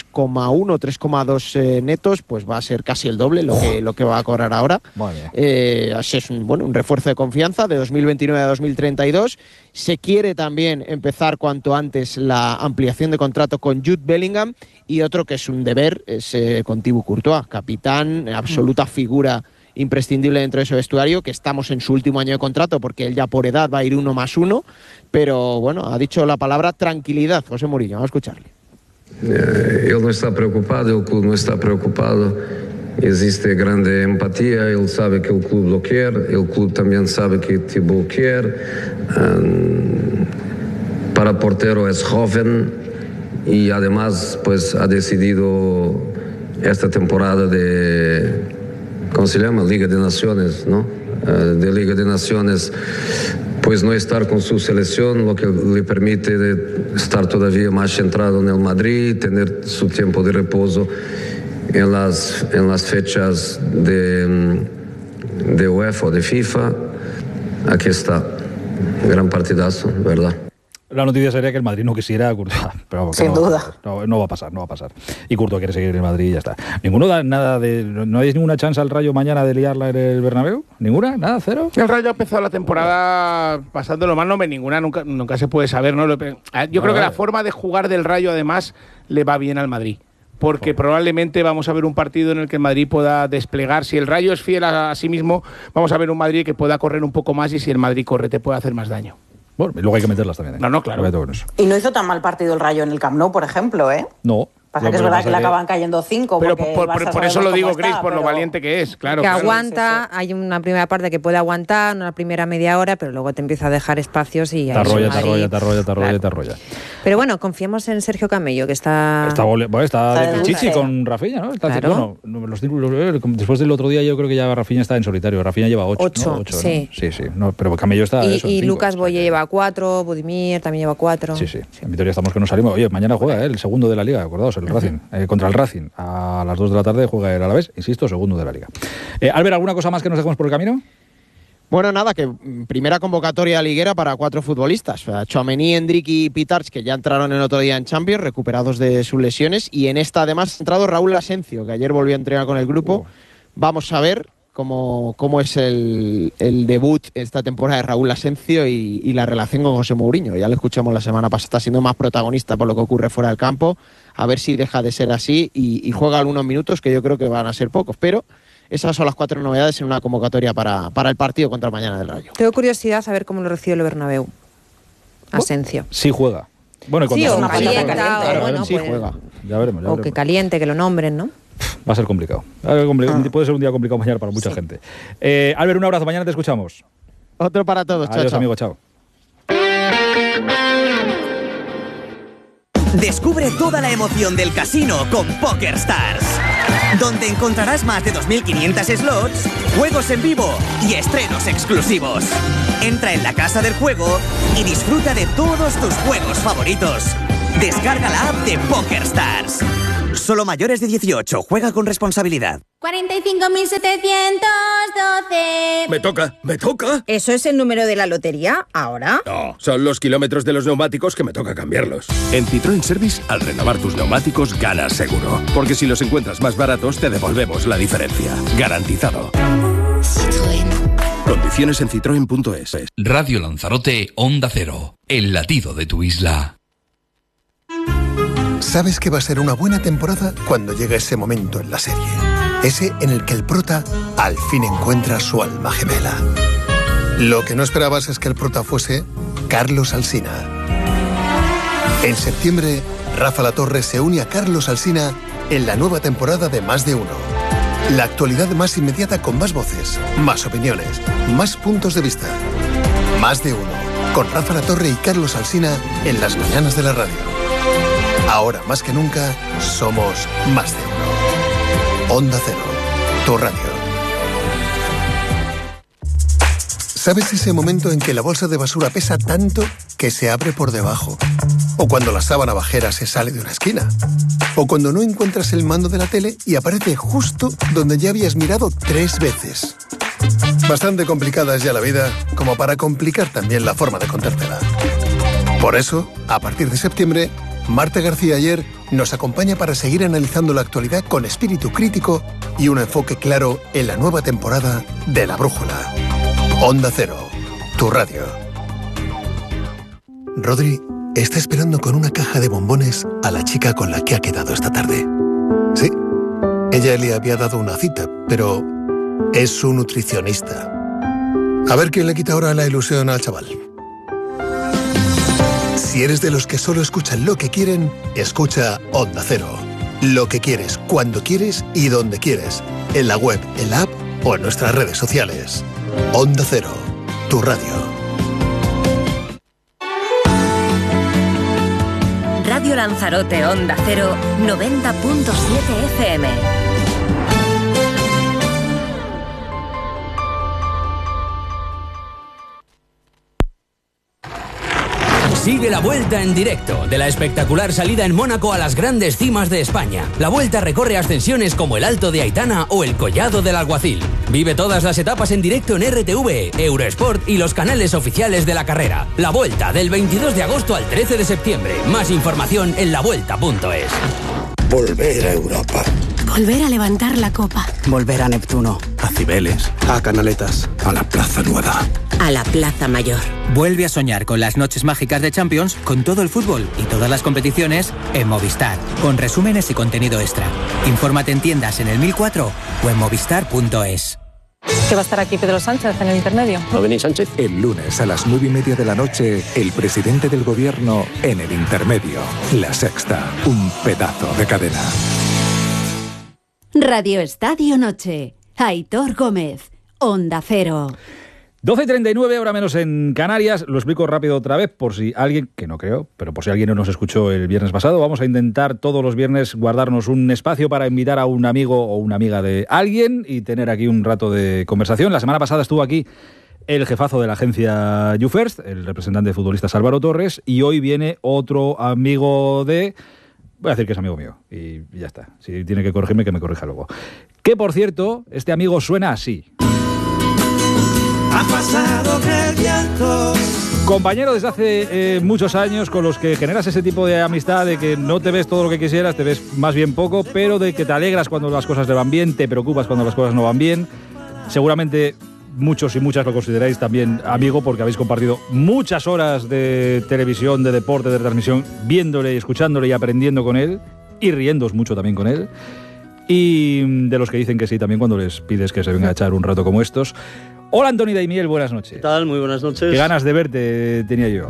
3,2 netos, pues va a ser casi el doble lo que va a cobrar ahora. Así es un refuerzo de confianza de 2029 a 2032. Se quiere también empezar cuanto antes la ampliación de contrato con Jude Bellingham, y otro que es un deber es con Thibaut Courtois, capitán, absoluta figura imprescindible dentro de ese vestuario, que estamos en su último año de contrato porque él ya por edad va a ir 1+1, pero bueno, ha dicho la palabra tranquilidad José Mourinho. Vamos a escucharle. Él no está preocupado, el club no está preocupado, existe grande empatía, él sabe que el club lo quiere, el club también sabe que Thibaut quiere. Para portero es joven y además pues ha decidido esta temporada de... ¿Cómo se llama? Liga de Naciones, ¿no? De Liga de Naciones, pues no estar con su selección, lo que le permite estar todavía más centrado en el Madrid, tener su tiempo de reposo en las fechas de UEFA o de FIFA. Aquí está, gran partidazo, ¿verdad? La noticia sería que el Madrid no quisiera a Courtois, pero sin duda. No va a pasar. Y Courtois quiere seguir en el Madrid y ya está. ¿Ninguno da nada no hay ninguna chance al Rayo mañana de liarla en el Bernabéu? ¿Ninguna? ¿Nada? ¿Cero? El Rayo ha empezado la temporada pasándolo mal, no ve ninguna, nunca se puede saber, ¿no? Yo creo que la forma de jugar del Rayo además le va bien al Madrid, porque probablemente vamos a ver un partido en el que el Madrid pueda desplegar. Si el Rayo es fiel a sí mismo, vamos a ver un Madrid que pueda correr un poco más, y si el Madrid corre te puede hacer más daño. Bueno, y luego hay que meterlas también. No, claro. Y no hizo tan mal partido el Rayo en el Camp Nou, por ejemplo, ¿eh? No. Pasa que es verdad que le acaban cayendo 5. Pero por eso lo digo, Chris, por lo valiente que es, claro. Que aguanta, hay una primera parte que puede aguantar, una primera media hora, pero luego te empieza a dejar espacios y... Te arrolla. Pero bueno, confiemos en Sergio Camello, que está de Pichichi con Rafinha, ¿no? Claro. Después del otro día yo creo que ya Rafinha está en solitario. Rafinha lleva 8, ¿no? Sí. Sí, no, pero Camello está... Y Lucas Boye lleva 4, Budimir también lleva 4. Sí. En Vitoria estamos que nos salimos. Oye, mañana juega el segundo de la Liga, acordaos, el Racing. Contra el Racing, a las 2 de la tarde juega el Alavés, insisto, segundo de la Liga. Albert, ¿alguna cosa más que nos dejemos por el camino? Bueno, nada, que primera convocatoria liguera para 4 futbolistas. Tchouaméni, Endrick y Pitarch, que ya entraron el otro día en Champions, recuperados de sus lesiones. Y en esta además ha entrado Raúl Asencio, que ayer volvió a entrenar con el grupo. Vamos a ver cómo es el debut esta temporada de Raúl Asencio y la relación con José Mourinho. Ya lo escuchamos la semana pasada, está siendo más protagonista por lo que ocurre fuera del campo. A ver si deja de ser así y juega algunos minutos, que yo creo que van a ser pocos. Pero esas son las 4 novedades en una convocatoria para el partido contra el mañana del Rayo. Tengo curiosidad a ver cómo lo recibe el Bernabéu. Asencio. Sí juega. Bueno, y sí, o cuando calienta, o bueno, sí, pues, juega. ya veremos. o que caliente, que lo nombren, ¿no? Va a ser complicado. Puede ser un día complicado mañana para mucha gente. Albert, un abrazo. Mañana te escuchamos. Otro para todos. Adiós, chao. amigo. Chao. Descubre toda la emoción del casino con PokerStars, donde encontrarás más de 2.500 slots, juegos en vivo y estrenos exclusivos. Entra en la casa del juego y disfruta de todos tus juegos favoritos. Descarga la app de PokerStars. Solo mayores de 18. Juega con responsabilidad. 45.712. Me toca. ¿Eso es el número de la lotería ahora? No, son los kilómetros de los neumáticos que me toca cambiarlos. En Citroën Service, al renovar tus neumáticos, ganas seguro. Porque si los encuentras más baratos, te devolvemos la diferencia. Garantizado. Citroën. Condiciones en citroen.es. Radio Lanzarote, Onda Cero. El latido de tu isla. Sabes que va a ser una buena temporada cuando llega ese momento en la serie. Ese en el que el prota al fin encuentra su alma gemela. Lo que no esperabas es que el prota fuese Carlos Alsina. En septiembre, Rafa Latorre se une a Carlos Alsina en la nueva temporada de Más de Uno. La actualidad más inmediata con más voces, más opiniones, más puntos de vista. Más de Uno, con Rafa Latorre y Carlos Alsina en las mañanas de la radio. Ahora más que nunca, somos Más de Uno. Onda Cero, tu radio. ¿Sabes ese momento en que la bolsa de basura pesa tanto que se abre por debajo? O cuando la sábana bajera se sale de una esquina. O cuando no encuentras el mando de la tele y aparece justo donde ya habías mirado 3 veces. Bastante complicada es ya la vida, como para complicar también la forma de contártela. Por eso, a partir de septiembre, Marta García Ayer nos acompaña para seguir analizando la actualidad con espíritu crítico y un enfoque claro en la nueva temporada de La Brújula. Onda Cero, tu radio. Rodri está esperando con una caja de bombones a la chica con la que ha quedado esta tarde. Sí, ella le había dado una cita, pero es su nutricionista. A ver quién le quita ahora la ilusión al chaval. Si eres de los que solo escuchan lo que quieren, escucha Onda Cero. Lo que quieres, cuando quieres y donde quieres. En la web, en la app o en nuestras redes sociales. Onda Cero, tu radio. Radio Lanzarote, Onda Cero, 90.7 FM. Sigue la Vuelta en directo, de la espectacular salida en Mónaco a las grandes cimas de España. La Vuelta recorre ascensiones como el Alto de Aitana o el Collado del Alguacil. Vive todas las etapas en directo en RTV, Eurosport y los canales oficiales de la carrera. La Vuelta, del 22 de agosto al 13 de septiembre. Más información en lavuelta.es. Volver a Europa. Volver a levantar la copa. Volver a Neptuno. A Cibeles. A Canaletas. A la Plaza Nueva. A la Plaza Mayor. Vuelve a soñar con las noches mágicas de Champions, con todo el fútbol y todas las competiciones en Movistar, con resúmenes y contenido extra. Infórmate en tiendas en el 1004 o en movistar.es. ¿Que va a estar aquí Pedro Sánchez en el intermedio? ¿No venís, Sánchez? El lunes a las 9:30 de la noche, el presidente del gobierno en el intermedio. La Sexta, un pedazo de cadena. Radio Estadio Noche. Aitor Gómez, Onda Cero. 12:39, hora menos en Canarias. Lo explico rápido otra vez, por si alguien, que no creo, pero por si alguien no nos escuchó el viernes pasado. Vamos a intentar todos los viernes guardarnos un espacio para invitar a un amigo o una amiga de alguien y tener aquí un rato de conversación. La semana pasada estuvo aquí el jefazo de la agencia YouFirst, el representante de futbolistas Álvaro Torres, y hoy viene otro amigo de... Voy a decir que es amigo mío y ya está. Si tiene que corregirme, que me corrija luego. Que, por cierto, este amigo suena así. Ha pasado el viento. Compañero desde hace muchos años, con los que generas ese tipo de amistad de que no te ves todo lo que quisieras, te ves más bien poco, pero de que te alegras cuando las cosas le van bien, te preocupas cuando las cosas no van bien. Seguramente muchos y muchas lo consideráis también amigo porque habéis compartido muchas horas de televisión, de deporte, de transmisión, viéndole y escuchándole y aprendiendo con él y riéndoos mucho también con él. Y de los que dicen que sí también cuando les pides que se venga a echar un rato como estos. Hola Antoni Daimiel, buenas noches. ¿Qué tal? Muy buenas noches. Qué ganas de verte tenía yo.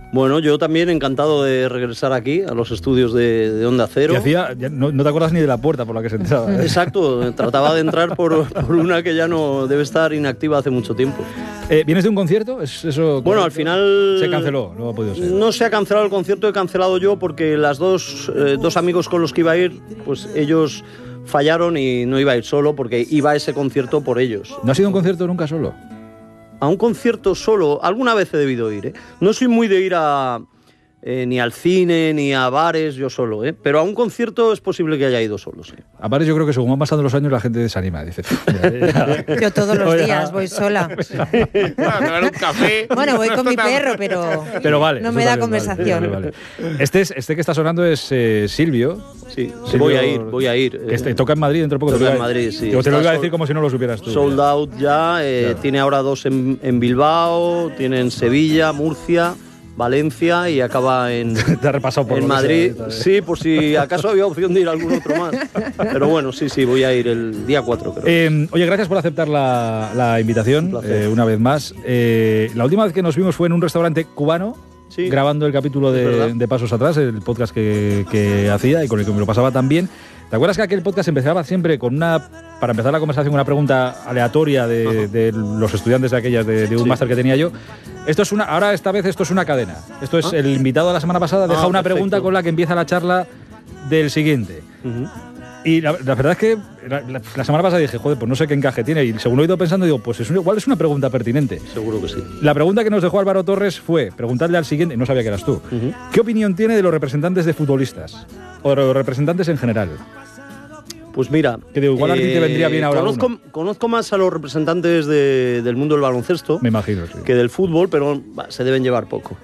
Bueno, yo también encantado de regresar aquí, a los estudios de Onda Cero. Y hacía, no te acuerdas ni de la puerta por la que se entraba. Exacto, trataba de entrar por una que ya no debe estar inactiva hace mucho tiempo. ¿Vienes de un concierto? ¿Eso bueno, al final... Se canceló, no ha podido ser. No se ha cancelado el concierto, he cancelado yo porque las dos amigos con los que iba a ir, pues ellos fallaron y no iba a ir solo porque iba a ese concierto por ellos. ¿No ha sido un concierto nunca solo? A un concierto solo, alguna vez he debido ir, ¿eh? No soy muy de ir ni al cine, ni a bares, yo solo, ¿eh? Pero a un concierto es posible que haya ido solo, sí. A bares yo creo que según van pasando los años la gente desanima, dice. Yo todos los días voy sola. Tomar un café. Bueno, voy con mi perro, pero vale, no me da conversación. Vale. Este que está sonando es Silvio. Sí, Silvio, voy a ir. Toca en Madrid dentro de poco. Toca en Madrid, sí. Yo te lo iba a decir como si no lo supieras tú. Sold out ya, tiene ahora 2 en Bilbao, tiene en Sevilla, Murcia, Valencia y acaba en, te ha repasado por en Madrid. Sí, por si acaso había opción de ir a algún otro más. Pero bueno, sí, voy a ir el día 4, creo. Oye, gracias por aceptar la invitación una vez más. La última vez que nos vimos fue en un restaurante cubano, sí, grabando el capítulo de Pasos Atrás, el podcast que hacía y con el que me lo pasaba también. ¿Te acuerdas que aquel podcast empezaba siempre con para empezar la conversación, una pregunta aleatoria de los estudiantes de aquellas de un máster que tenía yo? Ahora esta vez esto es una cadena. Esto es el invitado de la semana pasada deja una pregunta con la que empieza la charla del siguiente. Y la verdad es que la semana pasada dije, joder, pues no sé qué encaje tiene. Y según lo he ido pensando, digo, pues igual es una pregunta pertinente. Seguro que sí. La pregunta que nos dejó Álvaro Torres fue preguntarle al siguiente, no sabía que eras tú, ¿qué opinión tiene de los representantes de futbolistas? O de los representantes en general. Pues mira, que digo, igual a ti te vendría bien ahora. Conozco más a los representantes del mundo del baloncesto. Me imagino, sí. Que del fútbol, pero se deben llevar poco.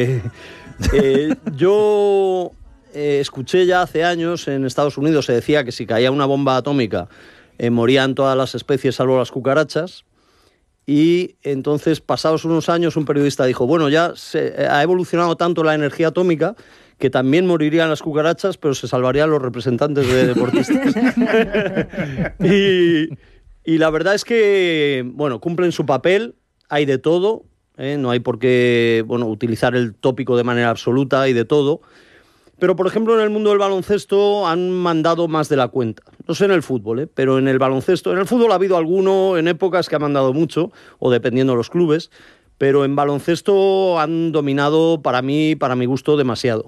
Yo escuché ya hace años en Estados Unidos, se decía que si caía una bomba atómica morían todas las especies salvo las cucarachas. Y entonces, pasados unos años, un periodista dijo, bueno, ya ha evolucionado tanto la energía atómica que también morirían las cucarachas, pero se salvarían los representantes de deportistas. y la verdad es que, bueno, cumplen su papel, hay de todo, no hay por qué, utilizar el tópico de manera absoluta, hay de todo. Pero, por ejemplo, en el mundo del baloncesto han mandado más de la cuenta. No sé en el fútbol, pero en el baloncesto. En el fútbol ha habido alguno en épocas que ha mandado mucho, o dependiendo de los clubes, pero en baloncesto han dominado, para mi gusto, demasiado.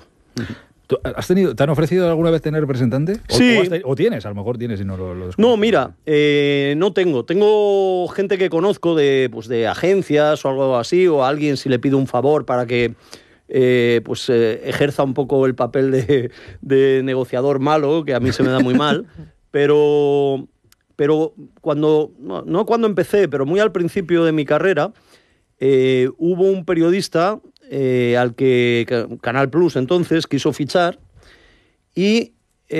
¿Te han ofrecido alguna vez tener representante? Sí. ¿O tienes? A lo mejor tienes y no lo descubres. No, mira, no tengo. Tengo gente que conozco de agencias o algo así, o a alguien si le pido un favor para que ejerza un poco el papel de negociador malo, que a mí se me da muy mal, pero cuando empecé, pero muy al principio de mi carrera, hubo un periodista al que Canal Plus entonces quiso fichar y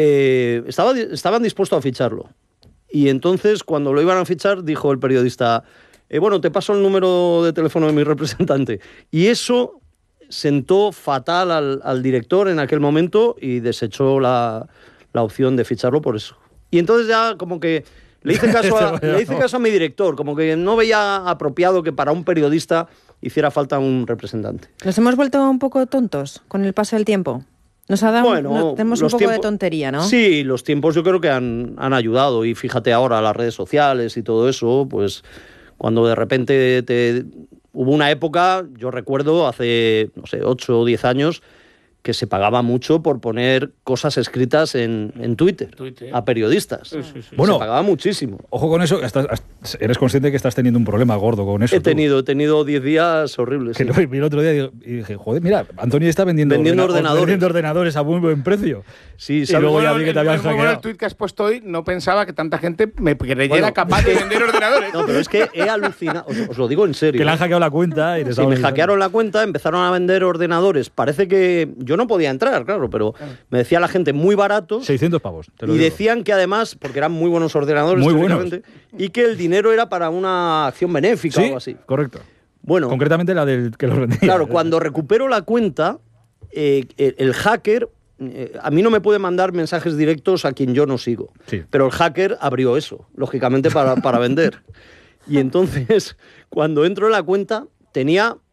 estaban dispuestos a ficharlo. Y entonces, cuando lo iban a fichar, dijo el periodista, te paso el número de teléfono de mi representante. Y eso sentó fatal al director en aquel momento y desechó la opción de ficharlo por eso. Y entonces ya como que le hice caso a mi director, como que no veía apropiado que para un periodista hiciera falta un representante. Nos hemos vuelto un poco tontos con el paso del tiempo. Nos ha dado, tenemos un poco de tontería, ¿no? Sí, los tiempos yo creo que han ayudado. Y fíjate ahora, las redes sociales y todo eso, pues cuando de repente hubo una época, yo recuerdo, hace, 8 o 10 años, que se pagaba mucho por poner cosas escritas en Twitter a periodistas. Sí. Bueno, se pagaba muchísimo. Ojo con eso, eres consciente que estás teniendo un problema gordo con eso. He tenido 10 días horribles. Que lo vi el otro día y dije, joder, mira, Antonio está vendiendo ordenadores a muy buen precio. Sí, y luego ya vi que te habían hackeado. El tweet que has puesto hoy, no pensaba que tanta gente me creyera capaz de vender ordenadores. No, pero es que he alucinado, os lo digo en serio. Que le han hackeado la cuenta. Y me hackearon la cuenta, empezaron a vender ordenadores. Parece que yo no podía entrar, claro, pero me decía la gente muy baratos. 600 pavos. Y decían que además, porque eran muy buenos ordenadores, muy buenos, y que el dinero era para una acción benéfica o algo así. Correcto. Bueno, concretamente la del que los vendía. Claro, cuando recupero la cuenta, el hacker, a mí no me puede mandar mensajes directos a quien yo no sigo. Sí. Pero el hacker abrió eso, lógicamente, para vender. Y entonces, cuando entro en la cuenta, tenía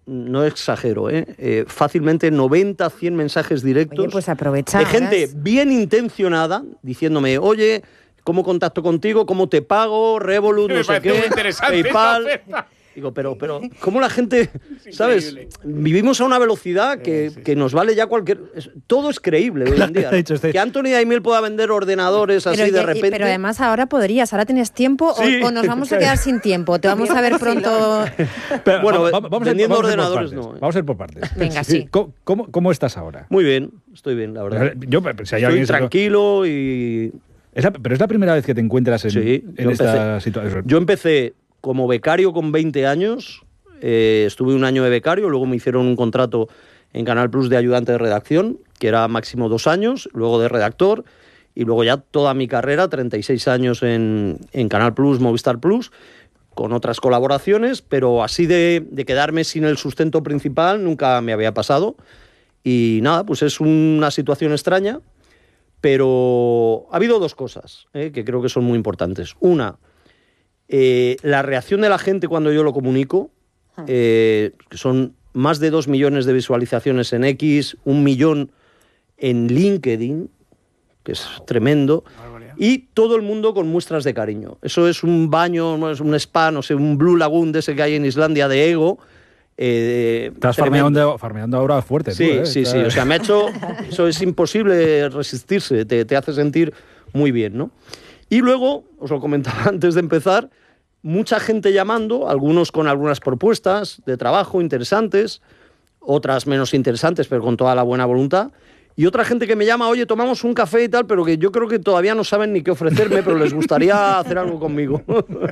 no exagero, fácilmente 90, 100 mensajes directos. Oye, pues aprovecha. De gente bien intencionada, diciéndome, oye, ¿cómo contacto contigo? ¿Cómo te pago? Revolut, no sé qué, PayPal. Digo, pero, ¿cómo la gente, sabes? Vivimos a una velocidad que nos vale ya cualquier... Todo es creíble hoy en día, ¿no? Que Anthony Daimiel pueda vender ordenadores así de repente... Pero además ahora ahora tienes tiempo o nos vamos a quedar sin tiempo. Te vamos a ver pronto... Bueno, vendiendo ordenadores no. Vamos a ir por partes. Venga, sí. ¿Cómo estás ahora? Muy bien, estoy bien, la verdad. Estoy tranquilo y... Pero es la primera vez que te encuentras en esta situación. Yo empecé como becario con 20 años, estuve un año de becario, luego me hicieron un contrato en Canal Plus de ayudante de redacción, que era máximo 2 años, luego de redactor, y luego ya toda mi carrera, 36 años en Canal Plus, Movistar Plus, con otras colaboraciones, pero así de quedarme sin el sustento principal nunca me había pasado. Y nada, pues es una situación extraña, pero ha habido 2 cosas que creo que son muy importantes. Una, la reacción de la gente cuando yo lo comunico, que son más de 2 millones de visualizaciones en X, 1 millón en LinkedIn, que es tremendo, y todo el mundo con muestras de cariño. Eso es un baño, no es un spa, no sé, un Blue Lagoon de ese que hay en Islandia de ego. Estás farmeando ahora fuerte. Sí, tú, sí. O sea, me ha hecho... Eso es imposible resistirse, te hace sentir muy bien, ¿no? Y luego, os lo comentaba antes de empezar, mucha gente llamando, algunos con algunas propuestas de trabajo interesantes, otras menos interesantes, pero con toda la buena voluntad, y otra gente que me llama, oye, tomamos un café y tal, pero que yo creo que todavía no saben ni qué ofrecerme, pero les gustaría hacer algo conmigo.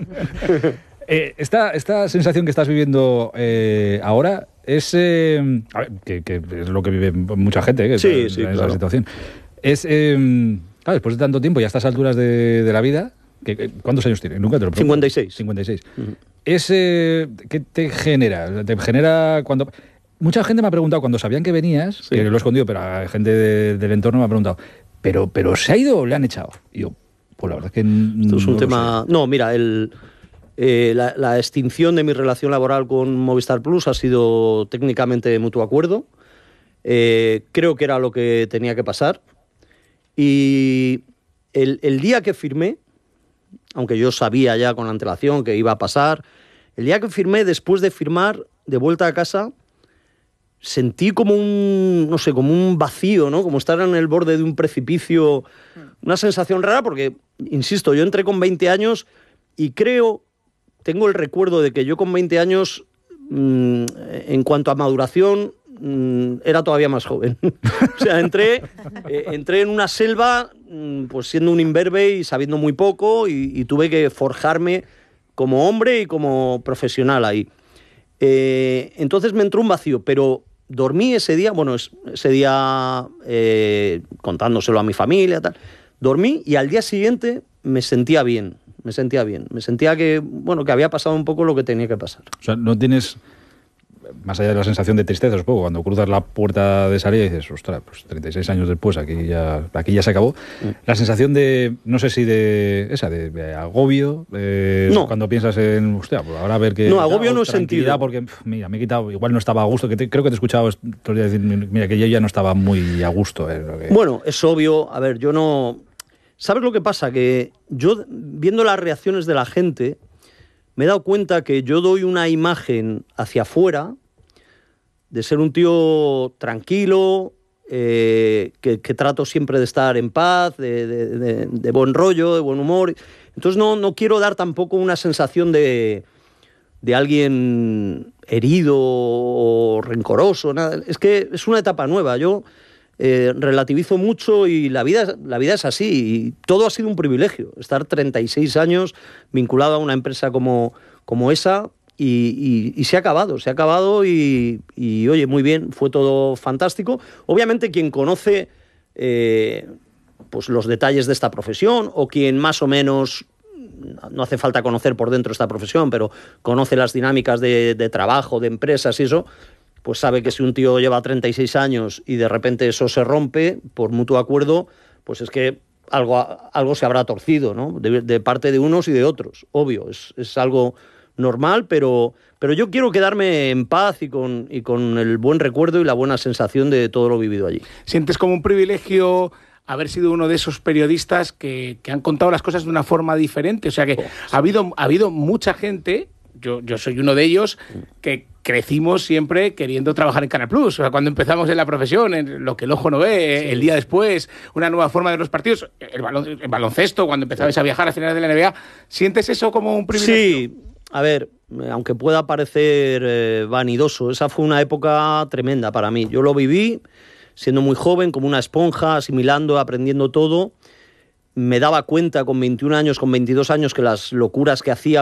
Esta sensación que estás viviendo ahora es... a ver, que es lo que vive mucha gente en esa situación. Es... Claro, después de tanto tiempo y a estas alturas de la vida, ¿cuántos años tienes? Nunca te lo pregunto. 56. Uh-huh. ¿Qué te genera? ¿Te genera cuando...? Mucha gente me ha preguntado, cuando sabían que venías, que lo he escondido, pero a gente del entorno me ha preguntado, ¿pero se ha ido o le han echado? Y yo, pues la verdad es que esto es un tema... No, mira, la extinción de mi relación laboral con Movistar Plus ha sido técnicamente de mutuo acuerdo. Creo que era lo que tenía que pasar. Y el día que firmé, aunque yo sabía ya con antelación que iba a pasar, el día que firmé, después de firmar, de vuelta a casa, sentí como un vacío, ¿no? Como estar en el borde de un precipicio, una sensación rara porque, insisto, yo entré con 20 años y tengo el recuerdo de que yo con 20 años, en cuanto a maduración, era todavía más joven. O sea, entré en una selva, pues siendo un imberbe y sabiendo muy poco, y tuve que forjarme como hombre y como profesional ahí. Entonces me entró un vacío, pero dormí ese día, contándoselo a mi familia, tal. Dormí y al día siguiente me sentía bien. Me sentía que había pasado un poco lo que tenía que pasar. O sea, no tienes, más allá de la sensación de tristeza, supongo, cuando cruzas la puerta de salida y dices, ostras, pues 36 años después, aquí ya se acabó. La sensación de, no sé si de agobio, no. Cuando piensas en, hostia, pues ahora a ver qué... No, agobio no he sentido. Porque, mira, me he quitado, igual no estaba a gusto, creo que te he escuchado decir, mira, que yo ya no estaba muy a gusto. Bueno, es obvio, a ver, yo no... ¿Sabes lo que pasa? Que yo, viendo las reacciones de la gente, me he dado cuenta que yo doy una imagen hacia afuera de ser un tío tranquilo, que trato siempre de estar en paz, de buen rollo, de buen humor. Entonces no quiero dar tampoco una sensación de alguien herido o rencoroso. Nada. Es que es una etapa nueva. Yo relativizo mucho y la vida es así. Y todo ha sido un privilegio. Estar 36 años vinculado a una empresa como esa y se ha acabado y oye, muy bien, fue todo fantástico. Obviamente quien conoce pues los detalles de esta profesión o quien más o menos, no hace falta conocer por dentro esta profesión, pero conoce las dinámicas de trabajo, de empresas y eso, pues sabe que si un tío lleva 36 años y de repente eso se rompe por mutuo acuerdo, pues es que algo se habrá torcido, ¿no? De parte de unos y de otros, obvio, es algo normal, pero yo quiero quedarme en paz y con el buen recuerdo y la buena sensación de todo lo vivido allí. ¿Sientes como un privilegio haber sido uno de esos periodistas que han contado las cosas de una forma diferente? O sea que ha habido mucha gente, yo soy uno de ellos, que crecimos siempre queriendo trabajar en Canal Plus. O sea, cuando empezamos en la profesión, en lo que el ojo no ve, el día después, una nueva forma de los partidos, el baloncesto, cuando empezabais a viajar a finales de la NBA, ¿sientes eso como un privilegio? Sí, a ver, aunque pueda parecer vanidoso, esa fue una época tremenda para mí. Yo lo viví siendo muy joven, como una esponja, asimilando, aprendiendo todo. Me daba cuenta con 21 años, con 22 años, que las locuras que hacía